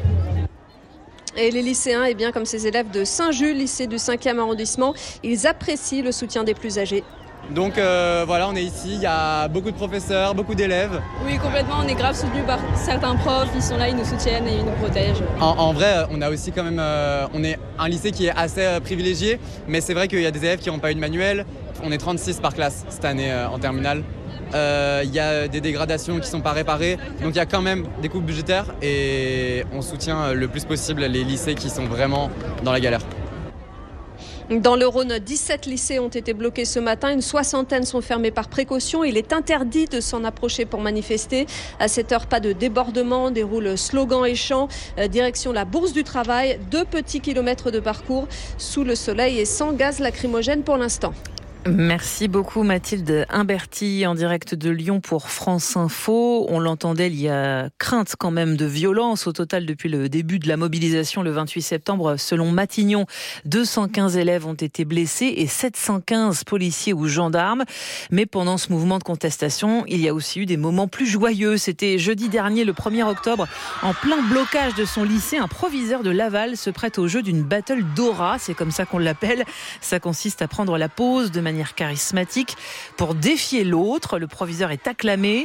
Et les lycéens, eh bien, comme ces élèves de Saint-Jules, lycée du cinquième arrondissement, ils apprécient le soutien des plus âgés. Donc euh, voilà, on est ici, il y a beaucoup de professeurs, beaucoup d'élèves. Oui, complètement, on est grave soutenus par certains profs, ils sont là, ils nous soutiennent et ils nous protègent. En, en vrai, on a aussi quand même, euh, on est un lycée qui est assez euh, privilégié, mais c'est vrai qu'il y a des élèves qui n'ont pas eu de manuel. On est trente-six par classe cette année euh, en terminale. Il euh, y a des dégradations qui ne sont pas réparées, donc il y a quand même des coupes budgétaires et on soutient le plus possible les lycées qui sont vraiment dans la galère. Dans le Rhône, dix-sept lycées ont été bloqués ce matin. Une soixantaine sont fermés par précaution. Il est interdit de s'en approcher pour manifester. À cette heure, pas de débordement. On déroule slogans et chants. Euh, direction la Bourse du Travail. Deux petits kilomètres de parcours sous le soleil et sans gaz lacrymogène pour l'instant. Merci beaucoup Mathilde Imberti en direct de Lyon pour France Info. On l'entendait, il y a crainte quand même de violence au total depuis le début de la mobilisation le vingt-huit septembre. Selon Matignon, deux cent quinze élèves ont été blessés et sept cent quinze policiers ou gendarmes. Mais pendant ce mouvement de contestation, il y a aussi eu des moments plus joyeux. C'était jeudi dernier, le premier octobre, en plein blocage de son lycée. Un proviseur de Laval se prête au jeu d'une battle Dora, c'est comme ça qu'on l'appelle. Ça consiste à prendre la pause de manière charismatique pour défier l'autre. Le proviseur est acclamé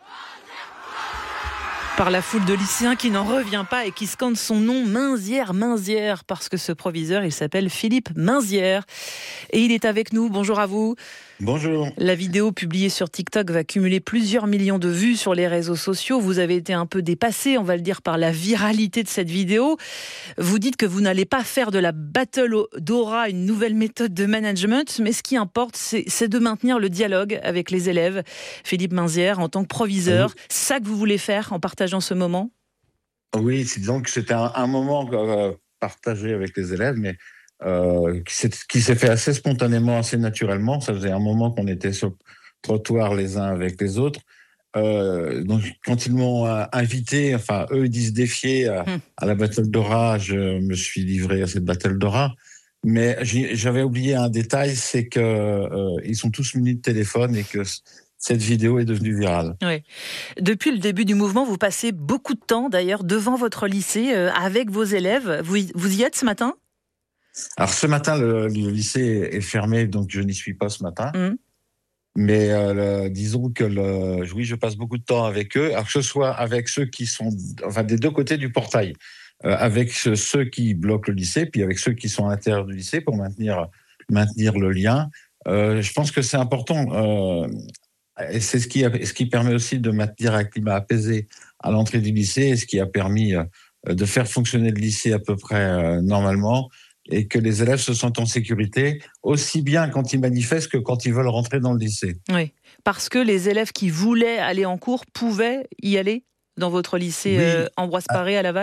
par la foule de lycéens qui n'en revient pas et qui scande son nom, Minzière, Minzière, parce que ce proviseur, il s'appelle Philippe Minzière et il est avec nous. Bonjour à vous. Bonjour. La vidéo publiée sur TikTok va cumuler plusieurs millions de vues sur les réseaux sociaux. Vous avez été un peu dépassé, on va le dire, par la viralité de cette vidéo. Vous dites que vous n'allez pas faire de la battle Dora une nouvelle méthode de management, mais ce qui importe, c'est, c'est de maintenir le dialogue avec les élèves. Philippe Minzière, en tant que proviseur, oui. C'est ça que vous voulez faire en partageant ce moment ? Oui, c'est donc c'était un, un moment euh, partagé avec les élèves, mais Euh, qui, s'est, qui s'est fait assez spontanément, assez naturellement. Ça faisait un moment qu'on était sur le trottoir les uns avec les autres. Euh, donc, quand ils m'ont euh, invité, enfin, eux, ils disent défier à, mmh. à la Battle Dora, je me suis livré à cette Battle Dora. Mais j'avais oublié un détail, c'est que euh, ils sont tous munis de téléphone et que cette vidéo est devenue virale. Oui. Depuis le début du mouvement, vous passez beaucoup de temps d'ailleurs devant votre lycée euh, avec vos élèves. Vous, vous y êtes ce matin ? Alors ce matin, le, le lycée est fermé, donc je n'y suis pas ce matin. Mmh. Mais euh, le, disons que le, oui, je passe beaucoup de temps avec eux, alors que ce soit avec ceux qui sont, enfin des deux côtés du portail, euh, avec ceux, ceux qui bloquent le lycée, puis avec ceux qui sont à l'intérieur du lycée pour maintenir maintenir le lien. Euh, je pense que c'est important, euh, et c'est ce qui a, ce qui permet aussi de maintenir un climat apaisé à l'entrée du lycée, et ce qui a permis euh, de faire fonctionner le lycée à peu près euh, normalement, et que les élèves se sentent en sécurité, aussi bien quand ils manifestent que quand ils veulent rentrer dans le lycée. Oui, parce que les élèves qui voulaient aller en cours pouvaient y aller dans votre lycée Oui. euh, Ambroise Paré à Laval ?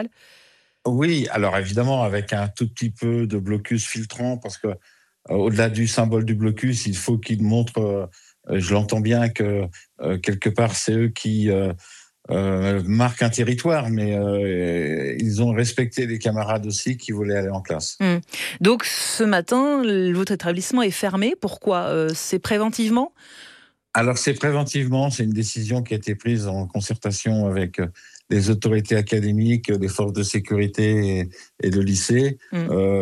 Oui, alors évidemment avec un tout petit peu de blocus filtrant, parce que euh, au-delà du symbole du blocus, il faut qu'ils montrent, euh, je l'entends bien, que euh, quelque part c'est eux qui... Euh, Euh, marque un territoire, mais euh, ils ont respecté les camarades aussi qui voulaient aller en classe. Mmh. Donc ce matin, votre établissement est fermé. Pourquoi ? euh, C'est préventivement ? Alors c'est préventivement, c'est une décision qui a été prise en concertation avec les autorités académiques, les forces de sécurité et, et le lycée. Mmh.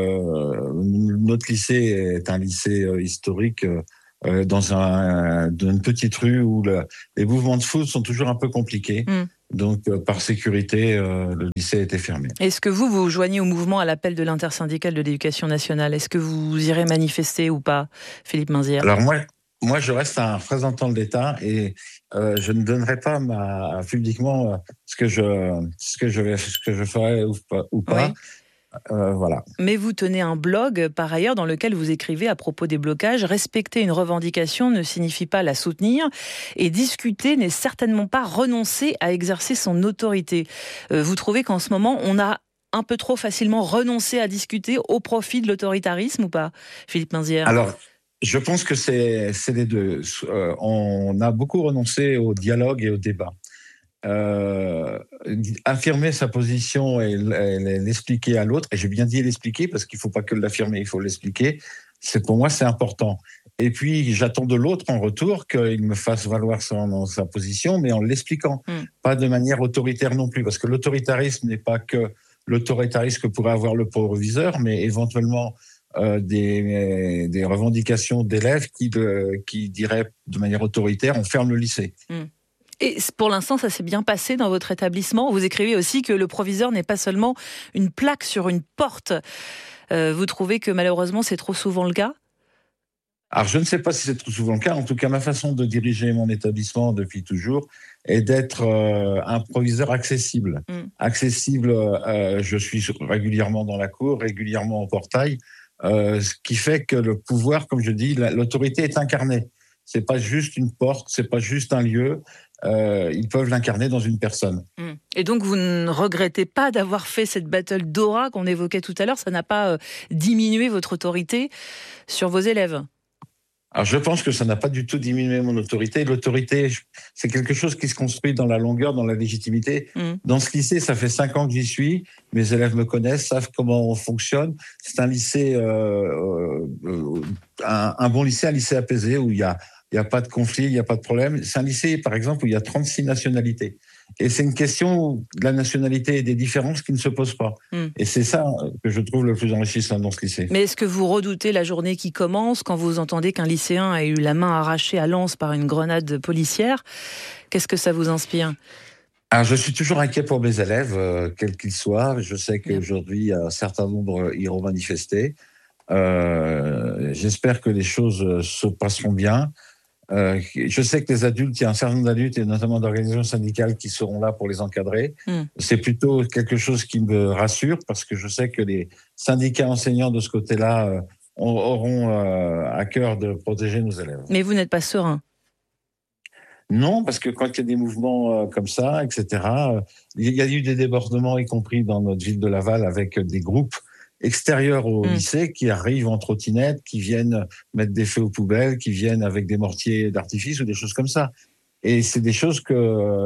Euh, notre lycée est un lycée historique Euh, dans un, une petite rue où le, les mouvements de foule sont toujours un peu compliqués. Mmh. Donc, euh, par sécurité, euh, le lycée a été fermé. Est-ce que vous, vous joignez au mouvement à l'appel de l'intersyndicale de l'éducation nationale ? Est-ce que vous irez manifester ou pas, Philippe Mainzière ? Alors moi, moi, je reste un représentant de l'État et euh, je ne donnerai pas ma, publiquement ce que je, ce que je, vais, ce que je ferai ou pas. Ou pas. Oui. Euh, voilà. Mais vous tenez un blog, par ailleurs, dans lequel vous écrivez à propos des blocages. Respecter une revendication ne signifie pas la soutenir, et discuter n'est certainement pas renoncer à exercer son autorité. Euh, vous trouvez qu'en ce moment, on a un peu trop facilement renoncé à discuter au profit de l'autoritarisme ou pas, Philippe Mainzière ? Alors, je pense que c'est, c'est les deux. Euh, on a beaucoup renoncé au dialogue et au débat. Euh, affirmer sa position et l'expliquer à l'autre, et j'ai bien dit l'expliquer parce qu'il ne faut pas que l'affirmer, il faut l'expliquer, c'est, pour moi c'est important. Et puis j'attends de l'autre en retour qu'il me fasse valoir son, sa position, mais en l'expliquant, mmh. pas de manière autoritaire non plus, parce que l'autoritarisme n'est pas que l'autoritarisme que pourrait avoir le proviseur, mais éventuellement euh, des, des revendications d'élèves qui, de, qui diraient de manière autoritaire on ferme le lycée. Mmh. Et pour l'instant, ça s'est bien passé dans votre établissement. Vous écrivez aussi que le proviseur n'est pas seulement une plaque sur une porte. Euh, vous trouvez que malheureusement, c'est trop souvent le cas ? Alors, je ne sais pas si c'est trop souvent le cas. En tout cas, ma façon de diriger mon établissement depuis toujours est d'être euh, un proviseur accessible. Mm. Accessible, euh, je suis régulièrement dans la cour, régulièrement au portail, euh, ce qui fait que le pouvoir, comme je dis, la, l'autorité est incarnée. C'est pas juste une porte, c'est pas juste un lieu. Euh, ils peuvent l'incarner dans une personne. Et donc, vous ne regrettez pas d'avoir fait cette battle d'aura qu'on évoquait tout à l'heure ? Ça n'a pas euh, diminué votre autorité sur vos élèves ? Alors, je pense que ça n'a pas du tout diminué mon autorité. L'autorité, c'est quelque chose qui se construit dans la longueur, dans la légitimité. Mmh. Dans ce lycée, ça fait cinq ans que j'y suis. Mes élèves me connaissent, savent comment on fonctionne. C'est un lycée, euh, euh, un, un bon lycée, un lycée apaisé où il y a Il n'y a pas de conflit, il n'y a pas de problème. C'est un lycée, par exemple, où il y a trente-six nationalités. Et c'est une question de la nationalité et des différences qui ne se posent pas. Mm. Et c'est ça que je trouve le plus enrichissant dans ce lycée. Mais est-ce que vous redoutez la journée qui commence quand vous entendez qu'un lycéen a eu la main arrachée à Lens par une grenade policière ? Qu'est-ce que ça vous inspire ? Alors, je suis toujours inquiet pour mes élèves, euh, quels qu'ils soient. Je sais qu'aujourd'hui, un certain nombre iront manifester. Euh, j'espère que les choses se passeront bien. Euh, je sais que les adultes, il y a un certain nombre d'adultes et notamment d'organisations syndicales qui seront là pour les encadrer. Mm. C'est plutôt quelque chose qui me rassure parce que je sais que les syndicats enseignants de ce côté-là euh, auront euh, à cœur de protéger nos élèves. Mais vous n'êtes pas serein ? Non, parce que quand il y a des mouvements euh, comme ça, et cetera, euh, il y a eu des débordements, y compris dans notre ville de Laval, avec des groupes extérieurs au mmh. lycée qui arrivent en trottinette, qui viennent mettre des feux aux poubelles, qui viennent avec des mortiers d'artifice ou des choses comme ça. Et c'est des choses que,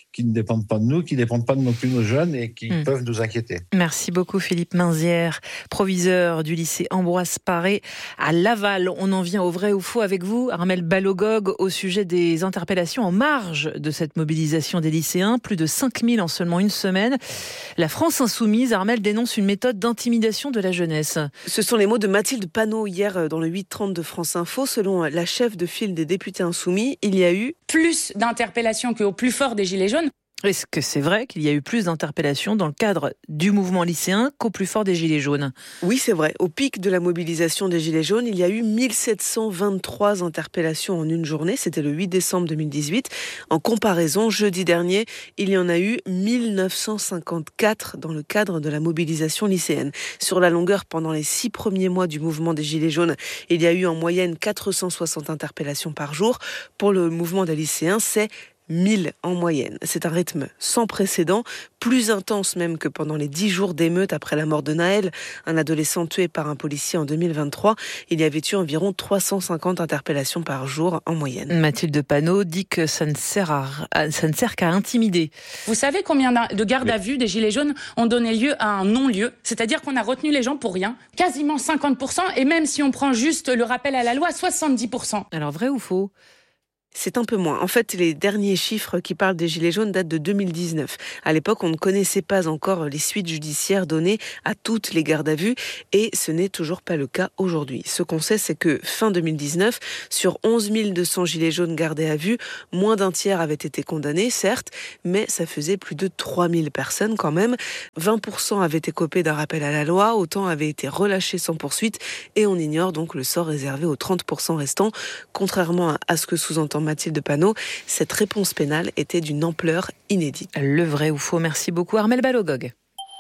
qui ne dépendent pas de nous, qui ne dépendent pas de non plus nos jeunes et qui Mmh. peuvent nous inquiéter. Merci beaucoup Philippe Minzière, proviseur du lycée Ambroise Paré à Laval. On en vient au vrai ou faux avec vous, Armelle Balogog, au sujet des interpellations en marge de cette mobilisation des lycéens. Plus de cinq mille en seulement une semaine. La France insoumise, Armelle, dénonce une méthode d'intimidation de la jeunesse. Ce sont les mots de Mathilde Panot hier dans le huit trente de France Info. Selon la chef de file des députés insoumis, il y a eu plus d'interpellations qu'au plus fort des Gilets jaunes. Est-ce que c'est vrai qu'il y a eu plus d'interpellations dans le cadre du mouvement lycéen qu'au plus fort des Gilets jaunes ? Oui, c'est vrai. Au pic de la mobilisation des Gilets jaunes, il y a eu mille sept cent vingt-trois interpellations en une journée. C'était le huit décembre deux mille dix-huit. En comparaison, jeudi dernier, il y en a eu mille neuf cent cinquante-quatre dans le cadre de la mobilisation lycéenne. Sur la longueur, pendant les six premiers mois du mouvement des Gilets jaunes, il y a eu en moyenne quatre cent soixante interpellations par jour. Pour le mouvement des lycéens, c'est mille en moyenne. C'est un rythme sans précédent, plus intense même que pendant les dix jours d'émeute après la mort de Naël, un adolescent tué par un policier en deux mille vingt-trois. Il y avait eu environ trois cent cinquante interpellations par jour en moyenne. Mathilde Panot dit que ça ne sert à, ça ne sert qu'à intimider. Vous savez combien de gardes à vue des Gilets jaunes ont donné lieu à un non-lieu ? C'est-à-dire qu'on a retenu les gens pour rien. Quasiment cinquante pour cent, et même si on prend juste le rappel à la loi, soixante-dix pour cent. Alors vrai ou faux ? C'est un peu moins. En fait, les derniers chiffres qui parlent des Gilets jaunes datent de deux mille dix-neuf. À l'époque, on ne connaissait pas encore les suites judiciaires données à toutes les gardes à vue et ce n'est toujours pas le cas aujourd'hui. Ce qu'on sait, c'est que fin deux mille dix-neuf, sur onze mille deux cents Gilets jaunes gardés à vue, moins d'un tiers avaient été condamnés, certes, mais ça faisait plus de trois mille personnes quand même. vingt pour cent avaient écopé d'un rappel à la loi, autant avaient été relâchés sans poursuite et on ignore donc le sort réservé aux trente pour cent restants. Contrairement à ce que sous-entend Mathilde Panot, cette réponse pénale était d'une ampleur inédite. Le vrai ou faux ? Merci beaucoup Armelle Balogog.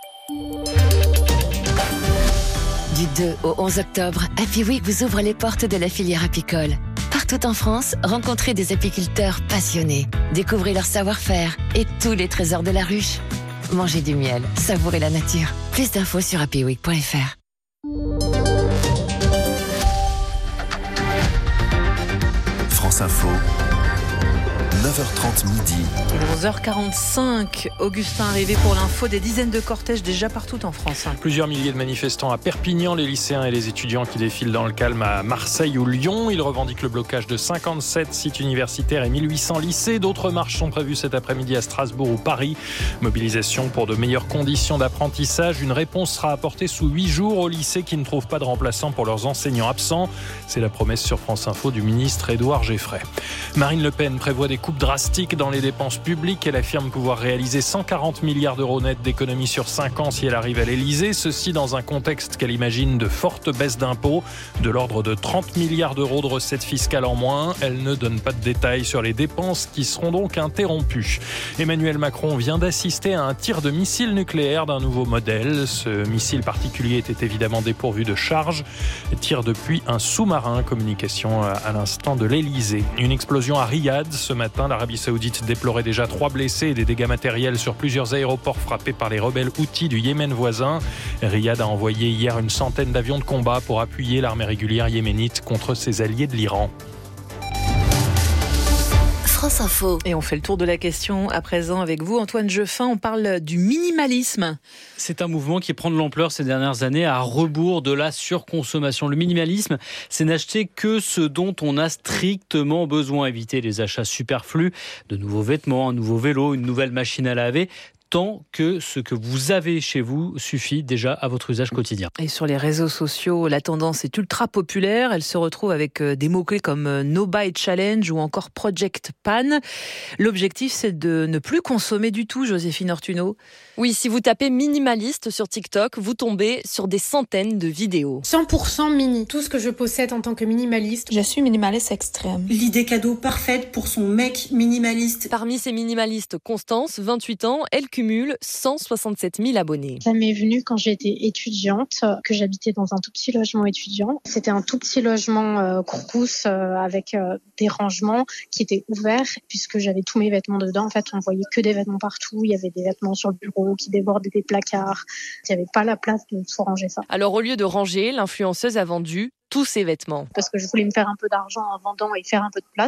Du deux au onze octobre, Happy Week vous ouvre les portes de la filière apicole. Partout en France, rencontrez des apiculteurs passionnés, découvrez leur savoir-faire et tous les trésors de la ruche. Mangez du miel, savourez la nature. Plus d'infos sur happy week point f r. France Info, neuf heures trente midi. onze heures quarante-cinq, Augustin arrivé pour l'info, des dizaines de cortèges déjà partout en France. Plusieurs milliers de manifestants à Perpignan, les lycéens et les étudiants qui défilent dans le calme à Marseille ou Lyon. Ils revendiquent le blocage de cinquante-sept sites universitaires et mille huit cents lycées. D'autres marches sont prévues cet après-midi à Strasbourg ou Paris. Mobilisation pour de meilleures conditions d'apprentissage. Une réponse sera apportée sous huit jours aux lycées qui ne trouvent pas de remplaçants pour leurs enseignants absents. C'est la promesse sur France Info du ministre Édouard Geffray. Marine Le Pen prévoit des coupes drastiques dans les dépenses publiques. Elle affirme pouvoir réaliser cent quarante milliards d'euros nets d'économies sur cinq ans si elle arrive à l'Élysée. Ceci dans un contexte qu'elle imagine de fortes baisses d'impôts, de l'ordre de trente milliards d'euros de recettes fiscales en moins. Elle ne donne pas de détails sur les dépenses qui seront donc interrompues. Emmanuel Macron vient d'assister à un tir de missile nucléaire d'un nouveau modèle. Ce missile particulier était évidemment dépourvu de charge. Tire depuis un sous-marin. Communication à l'instant de l'Élysée. Une explosion à Riyad ce matin. L'Arabie Saoudite déplorait déjà trois blessés et des dégâts matériels sur plusieurs aéroports frappés par les rebelles houthis du Yémen voisin. Riyad a envoyé hier une centaine d'avions de combat pour appuyer l'armée régulière yéménite contre ses alliés de l'Iran. France Info. Et on fait le tour de la question à présent avec vous, Antoine Jeffin. On parle du minimalisme. C'est un mouvement qui prend de l'ampleur ces dernières années à rebours de la surconsommation. Le minimalisme, c'est n'acheter que ce dont on a strictement besoin. Éviter les achats superflus, de nouveaux vêtements, un nouveau vélo, une nouvelle machine à laver, tant que ce que vous avez chez vous suffit déjà à votre usage quotidien. Et sur les réseaux sociaux, la tendance est ultra populaire. Elle se retrouve avec des mots-clés comme No Buy Challenge ou encore Project Pan. L'objectif, c'est de ne plus consommer du tout, Joséphine Ortuno. Oui, si vous tapez minimaliste sur TikTok, vous tombez sur des centaines de vidéos. cent pour cent mini. Tout ce que je possède en tant que minimaliste. Je suis minimaliste extrême. L'idée cadeau parfaite pour son mec minimaliste. Parmi ces minimalistes, Constance, vingt-huit ans, elle cumule cent soixante-sept mille abonnés. Ça m'est venu quand j'étais étudiante, que j'habitais dans un tout petit logement étudiant. C'était un tout petit logement euh, courcousse euh, avec euh, des rangements qui étaient ouverts puisque j'avais tous mes vêtements dedans. En fait, on voyait que des vêtements partout. Il y avait des vêtements sur le bureau qui débordaient des placards. Il n'y avait pas la place de tout ranger ça. Alors au lieu de ranger, l'influenceuse a vendu tous ses vêtements. Parce que je voulais me faire un peu d'argent en vendant et faire un peu de place.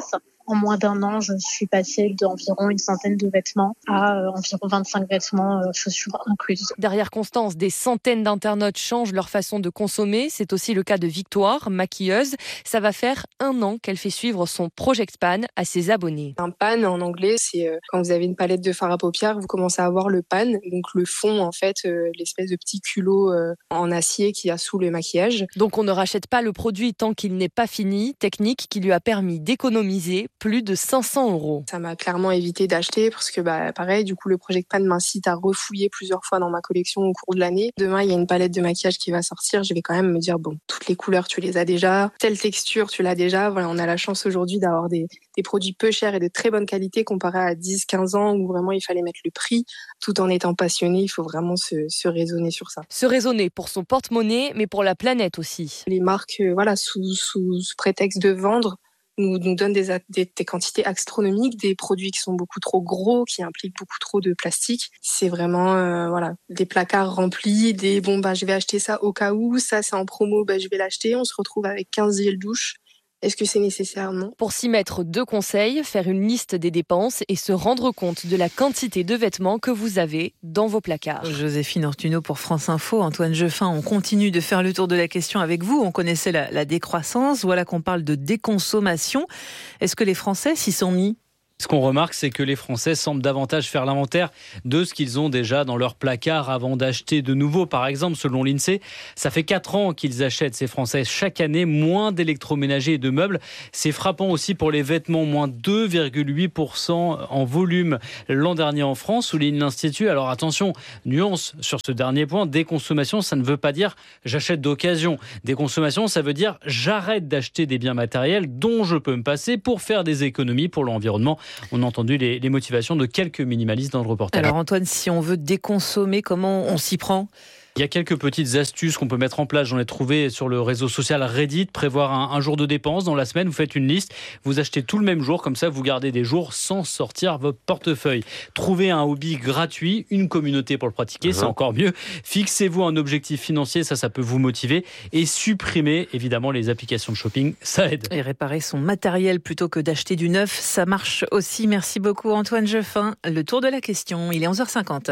En moins d'un an, je suis passée d'environ une centaine de vêtements à euh, environ vingt-cinq vêtements, euh, chaussures incluses. Derrière Constance, des centaines d'internautes changent leur façon de consommer. C'est aussi le cas de Victoire, maquilleuse. Ça va faire un an qu'elle fait suivre son Project Pan à ses abonnés. Un pan en anglais, c'est euh, quand vous avez une palette de fard à paupières, vous commencez à avoir le pan, donc le fond en fait, euh, l'espèce de petit culot euh, en acier qu'il y a sous le maquillage. Donc on ne rachète pas le produit tant qu'il n'est pas fini, technique qui lui a permis d'économiser plus de cinq cents euros. Ça m'a clairement évité d'acheter parce que bah pareil, du coup le Project Pan m'incite à refouiller plusieurs fois dans ma collection au cours de l'année. Demain il y a une palette de maquillage qui va sortir, je vais quand même me dire bon, toutes les couleurs tu les as déjà, telle texture tu l'as déjà. Voilà, on a la chance aujourd'hui d'avoir des, des produits peu chers et de très bonne qualité comparé à dix quinze ans où vraiment il fallait mettre le prix tout en étant passionné. Il faut vraiment se, se raisonner sur ça. Se raisonner pour son porte-monnaie mais pour la planète aussi. Les marques euh, voilà sous, sous, sous prétexte de vendre nous, nous donnent des, des, des quantités astronomiques, des produits qui sont beaucoup trop gros, qui impliquent beaucoup trop de plastique. C'est vraiment euh, voilà des placards remplis, des bon bah je vais acheter ça au cas où, ça c'est en promo, bah je vais l'acheter. On se retrouve avec quinze gels douche. Est-ce que c'est nécessaire? Non. Pour s'y mettre, deux conseils, faire une liste des dépenses et se rendre compte de la quantité de vêtements que vous avez dans vos placards. Joséphine Ortuno pour France Info. Antoine Jeffin, on continue de faire le tour de la question avec vous. On connaissait la, la décroissance. Voilà qu'on parle de déconsommation. Est-ce que les Français s'y sont mis ? Ce qu'on remarque, c'est que les Français semblent davantage faire l'inventaire de ce qu'ils ont déjà dans leur placard avant d'acheter de nouveau. Par exemple, selon l'INSEE, ça fait quatre ans qu'ils achètent, ces Français, chaque année, moins d'électroménagers et de meubles. C'est frappant aussi pour les vêtements, moins deux virgule huit pour cent en volume l'an dernier en France, souligne l'Institut. Alors attention, nuance sur ce dernier point, déconsommation, ça ne veut pas dire j'achète d'occasion. Déconsommation, ça veut dire j'arrête d'acheter des biens matériels dont je peux me passer pour faire des économies pour l'environnement. On a entendu les, les motivations de quelques minimalistes dans le reportage. Alors Antoine, si on veut déconsommer, comment on s'y prend ? Il y a quelques petites astuces qu'on peut mettre en place. J'en ai trouvé sur le réseau social Reddit. Prévoir un, un jour de dépenses dans la semaine. Vous faites une liste. Vous achetez tout le même jour. Comme ça, vous gardez des jours sans sortir votre portefeuille. Trouvez un hobby gratuit, une communauté pour le pratiquer. Mmh. C'est encore mieux. Fixez-vous un objectif financier. Ça, ça peut vous motiver. Et supprimez, évidemment, les applications de shopping. Ça aide. Et réparer son matériel plutôt que d'acheter du neuf, ça marche aussi. Merci beaucoup, Antoine Jeffin. Le tour de la question. Il est onze heures cinquante.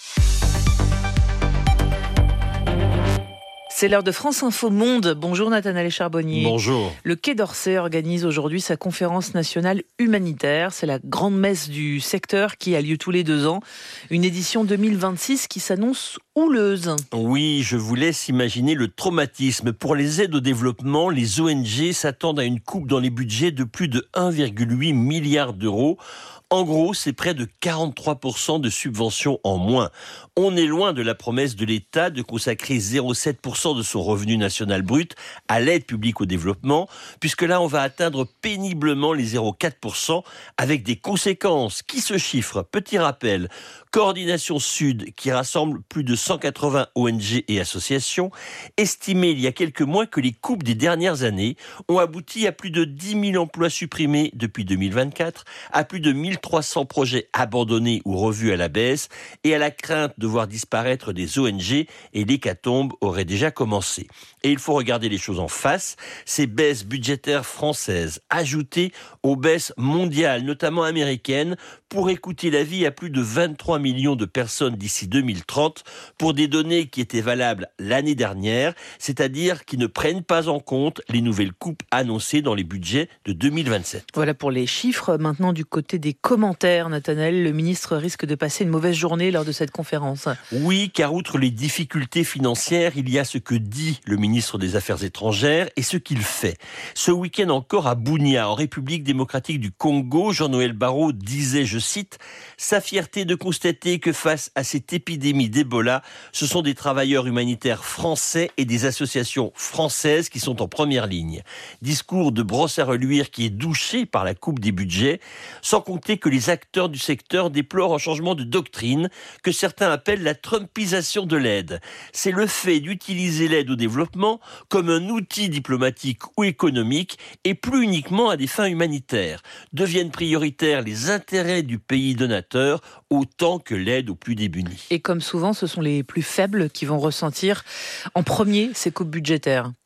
C'est l'heure de France Info Monde. Bonjour Nathanaël Charbonnier. Bonjour. Le Quai d'Orsay organise aujourd'hui sa conférence nationale humanitaire. C'est la grande messe du secteur qui a lieu tous les deux ans. Une édition deux mille vingt-six qui s'annonce houleuse. Oui, je vous laisse imaginer le traumatisme. Pour les aides au développement, les O N G s'attendent à une coupe dans les budgets de plus de un virgule huit milliard d'euros. En gros, c'est près de quarante-trois pour cent de subventions en moins. On est loin de la promesse de l'État de consacrer zéro virgule sept pour cent de son revenu national brut à l'aide publique au développement, puisque là, on va atteindre péniblement les zéro virgule quatre pour cent avec des conséquences qui se chiffrent. Petit rappel, Coordination Sud, qui rassemble plus de cent quatre-vingts O N G et associations, estimait il y a quelques mois que les coupes des dernières années ont abouti à plus de dix mille emplois supprimés depuis deux mille vingt-quatre, à plus de mille trois cents projets abandonnés ou revus à la baisse et à la crainte de voir disparaître des O N G, et l'hécatombe aurait déjà commencé. Et il faut regarder les choses en face. Ces baisses budgétaires françaises ajoutées aux baisses mondiales, notamment américaines, pourraient coûter la vie à plus de vingt-trois millions de personnes d'ici deux mille trente pour des données qui étaient valables l'année dernière, c'est-à-dire qui ne prennent pas en compte les nouvelles coupes annoncées dans les budgets de deux mille vingt-sept. Voilà pour les chiffres. Maintenant, du côté des commentaires, Nathanaël, le ministre risque de passer une mauvaise journée lors de cette conférence. Oui, car outre les difficultés financières, il y a ce que dit le ministre des Affaires étrangères et ce qu'il fait. Ce week-end encore à Bunia, en République démocratique du Congo, Jean-Noël Barrot disait, je cite, « Sa fierté de constater que face à cette épidémie d'Ebola, ce sont des travailleurs humanitaires français et des associations françaises qui sont en première ligne. » Discours de brosse à reluire qui est douché par la coupe des budgets, sans compter que les acteurs du secteur déplorent un changement de doctrine que certains appellent la trumpisation de l'aide. C'est le fait d'utiliser l'aide au développement comme un outil diplomatique ou économique et plus uniquement à des fins humanitaires. Deviennent prioritaires les intérêts du pays donateur autant que l'aide aux plus démunis. Et comme souvent, ce sont les plus faibles qui vont ressentir en premier ces coupes budgétaires.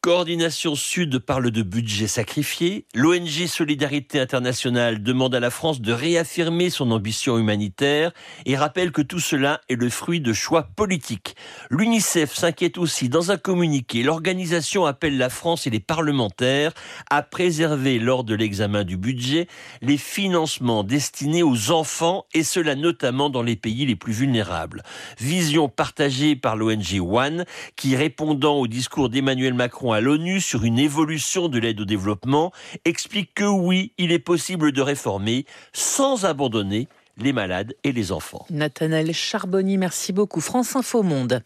Coordination Sud parle de budget sacrifié. L'O N G Solidarité Internationale demande à la France de réaffirmer son ambition humanitaire et rappelle que tout cela est le fruit de choix politiques. L'UNICEF s'inquiète aussi dans un communiqué. L'organisation appelle la France et les parlementaires à préserver lors de l'examen du budget les financements destinés aux enfants et cela notamment dans les pays les plus vulnérables. Vision partagée par l'O N G One qui, répondant au discours d'Emmanuel Macron à l'ONU sur une évolution de l'aide au développement, explique que oui, il est possible de réformer sans abandonner les malades et les enfants. Nathanaël Charbonny, merci beaucoup. France Info Monde.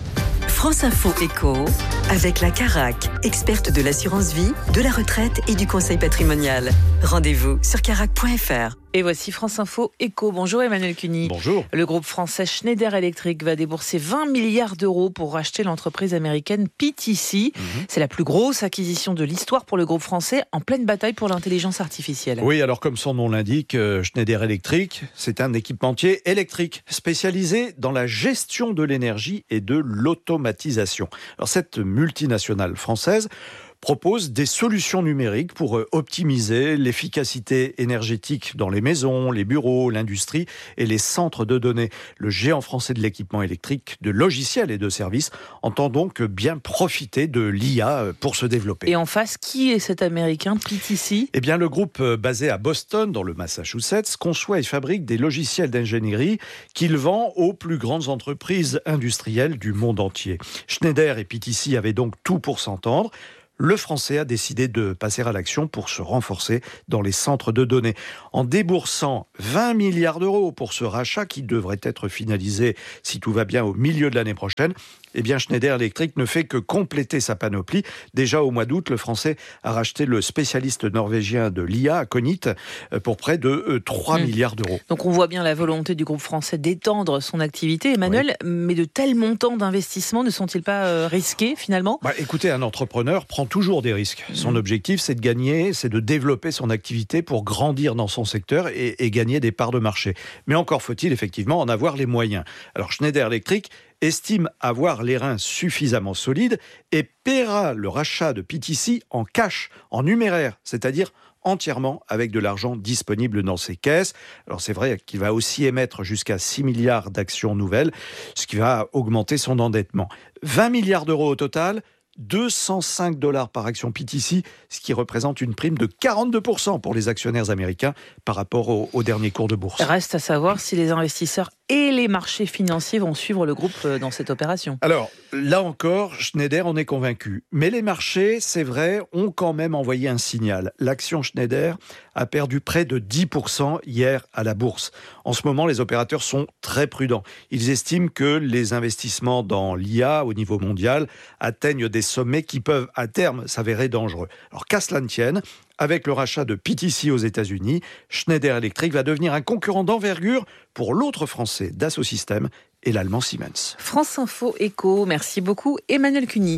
France Info Éco, avec la Carac, experte de l'assurance vie, de la retraite et du conseil patrimonial. Rendez-vous sur carac point f r. Et voici France Info Éco. Bonjour Emmanuel Cuny. Bonjour. Le groupe français Schneider Electric va débourser vingt milliards d'euros pour racheter l'entreprise américaine P T C. Mmh. C'est la plus grosse acquisition de l'histoire pour le groupe français en pleine bataille pour l'intelligence artificielle. Oui, alors comme son nom l'indique, Schneider Electric, c'est un équipementier électrique spécialisé dans la gestion de l'énergie et de l'automatisation. Alors cette multinationale française propose des solutions numériques pour optimiser l'efficacité énergétique dans les maisons, les bureaux, l'industrie et les centres de données. Le géant français de l'équipement électrique, de logiciels et de services entend donc bien profiter de l'I A pour se développer. Et en face, qui est cet américain P T C ? Eh bien, le groupe basé à Boston, dans le Massachusetts, conçoit et fabrique des logiciels d'ingénierie qu'il vend aux plus grandes entreprises industrielles du monde entier. Schneider et P T C avaient donc tout pour s'entendre. Le français a décidé de passer à l'action pour se renforcer dans les centres de données. En déboursant vingt milliards d'euros pour ce rachat qui devrait être finalisé, si tout va bien, au milieu de l'année prochaine, eh bien Schneider Electric ne fait que compléter sa panoplie. Déjà au mois d'août, le français a racheté le spécialiste norvégien de l'I A, Cognit, pour près de trois mmh. milliards d'euros. Donc on voit bien la volonté du groupe français d'étendre son activité. Emmanuel, oui. Mais de tels montants d'investissement ne sont-ils pas euh, risqués finalement ? bah, Écoutez, un entrepreneur prend toujours des risques. Son mmh. objectif, c'est de gagner, c'est de développer son activité pour grandir dans son secteur et, et gagner des parts de marché. Mais encore faut-il effectivement en avoir les moyens. Alors Schneider Electric estime avoir les reins suffisamment solides et paiera le rachat de P T C en cash, en numéraire, c'est-à-dire entièrement avec de l'argent disponible dans ses caisses. Alors c'est vrai qu'il va aussi émettre jusqu'à six milliards d'actions nouvelles, ce qui va augmenter son endettement. vingt milliards d'euros au total, deux cent cinq dollars par action P T C, ce qui représente une prime de quarante-deux pour cent pour les actionnaires américains par rapport au, au dernier cours de bourse. Reste à savoir si les investisseurs et les marchés financiers vont suivre le groupe dans cette opération. Alors, là encore, Schneider en est convaincu. Mais les marchés, c'est vrai, ont quand même envoyé un signal. L'action Schneider a perdu près de dix pour cent hier à la bourse. En ce moment, les opérateurs sont très prudents. Ils estiment que les investissements dans l'I A au niveau mondial atteignent des sommets qui peuvent à terme s'avérer dangereux. Alors qu'à cela ne tienne, avec le rachat de P T C aux États-Unis, Schneider Electric va devenir un concurrent d'envergure pour l'autre français, Dassault Systèmes, et l'allemand Siemens. France Info Éco, merci beaucoup Emmanuel Cuny.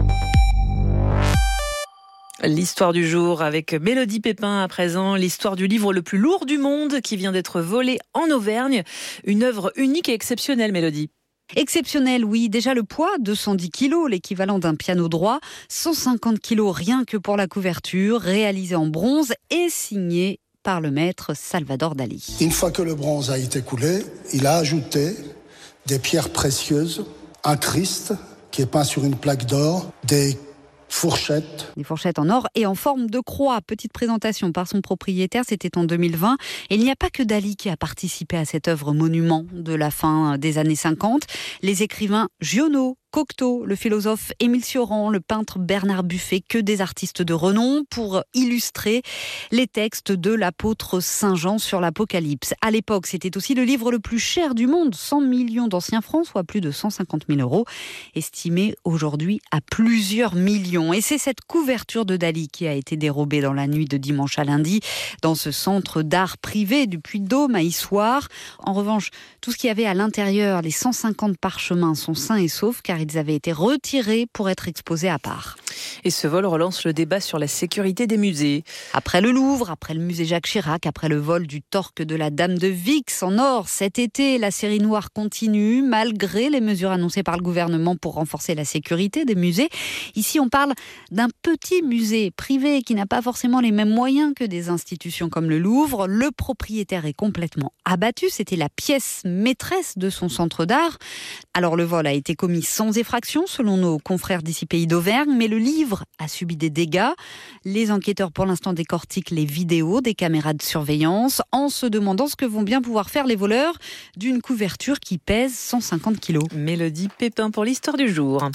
L'histoire du jour avec Mélodie Pépin à présent, l'histoire du livre le plus lourd du monde qui vient d'être volé en Auvergne. Une œuvre unique et exceptionnelle, Mélodie. Exceptionnel, oui. Déjà le poids, deux cent dix kilos, l'équivalent d'un piano droit. cent cinquante kilos rien que pour la couverture, réalisé en bronze et signé par le maître Salvador Dali. Une fois que le bronze a été coulé, il a ajouté des pierres précieuses, un Christ qui est peint sur une plaque d'or, des fourchettes. Des fourchettes en or et en forme de croix. Petite présentation par son propriétaire, c'était en deux mille vingt. Et il n'y a pas que Dali qui a participé à cette œuvre monument de la fin des années cinquante. Les écrivains Giono, Cocteau, le philosophe Émile Cioran, le peintre Bernard Buffet, que des artistes de renom pour illustrer les textes de l'apôtre Saint Jean sur l'Apocalypse. À l'époque, c'était aussi le livre le plus cher du monde, cent millions d'anciens francs, soit plus de cent cinquante mille euros, estimé aujourd'hui à plusieurs millions. Et c'est cette couverture de Dali qui a été dérobée dans la nuit de dimanche à lundi dans ce centre d'art privé du Puy-de-Dôme à Issoire. En revanche, tout ce qu'il y avait à l'intérieur, les cent cinquante parchemins sont sains et saufs car car ils avaient été retirés pour être exposés à part. Et ce vol relance le débat sur la sécurité des musées. Après le Louvre, après le musée Jacques Chirac, après le vol du torque de la Dame de Vix en or, cet été, la série noire continue, malgré les mesures annoncées par le gouvernement pour renforcer la sécurité des musées. Ici, on parle d'un petit musée privé qui n'a pas forcément les mêmes moyens que des institutions comme le Louvre. Le propriétaire est complètement abattu. C'était la pièce maîtresse de son centre d'art. Alors, le vol a été commis sans effraction, selon nos confrères d'ici Pays d'Auvergne, mais le livre a subi des dégâts. Les enquêteurs, pour l'instant, décortiquent les vidéos des caméras de surveillance en se demandant ce que vont bien pouvoir faire les voleurs d'une couverture qui pèse cent cinquante kilos. Mélodie Pépin pour l'histoire du jour.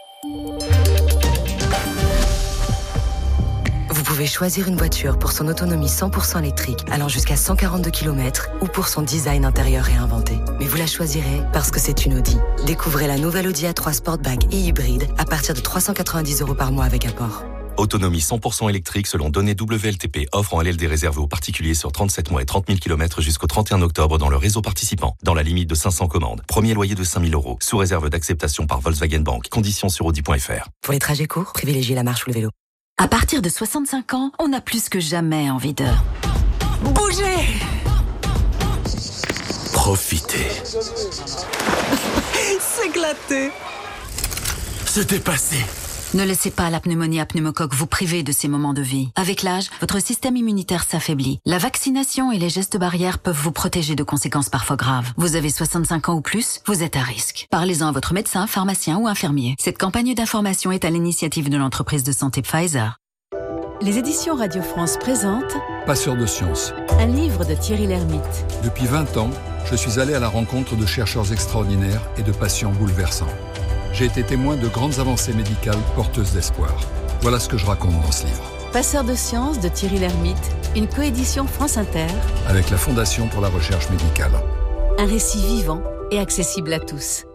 Vous pouvez choisir une voiture pour son autonomie cent pour cent électrique allant jusqu'à cent quarante-deux kilomètres ou pour son design intérieur réinventé. Mais vous la choisirez parce que c'est une Audi. Découvrez la nouvelle Audi A trois Sportback et hybride à partir de trois cent quatre-vingt-dix euros par mois avec apport. Autonomie cent pour cent électrique selon données W L T P. Offre en L L D réservée aux particuliers sur trente-sept mois et trente mille kilomètres jusqu'au trente et un octobre dans le réseau participant. Dans la limite de cinq cents commandes. Premier loyer de cinq mille euros. Sous réserve d'acceptation par Volkswagen Bank. Conditions sur audi point f r. Pour les trajets courts, privilégiez la marche ou le vélo. À partir de soixante-cinq ans, on a plus que jamais envie de bouger. Profiter. S'éclater. Se dépasser. Ne laissez pas la pneumonie à pneumocoque vous priver de ces moments de vie. Avec l'âge, votre système immunitaire s'affaiblit. La vaccination et les gestes barrières peuvent vous protéger de conséquences parfois graves. Vous avez soixante-cinq ans ou plus, vous êtes à risque. Parlez-en à votre médecin, pharmacien ou infirmier. Cette campagne d'information est à l'initiative de l'entreprise de santé Pfizer. Les éditions Radio France présentent Passeur de science. Un livre de Thierry Lhermitte. Depuis vingt ans, je suis allé à la rencontre de chercheurs extraordinaires et de patients bouleversants. J'ai été témoin de grandes avancées médicales porteuses d'espoir. Voilà ce que je raconte dans ce livre. Passeur de sciences de Thierry Lhermitte, une coédition France Inter. Avec la Fondation pour la recherche médicale. Un récit vivant et accessible à tous.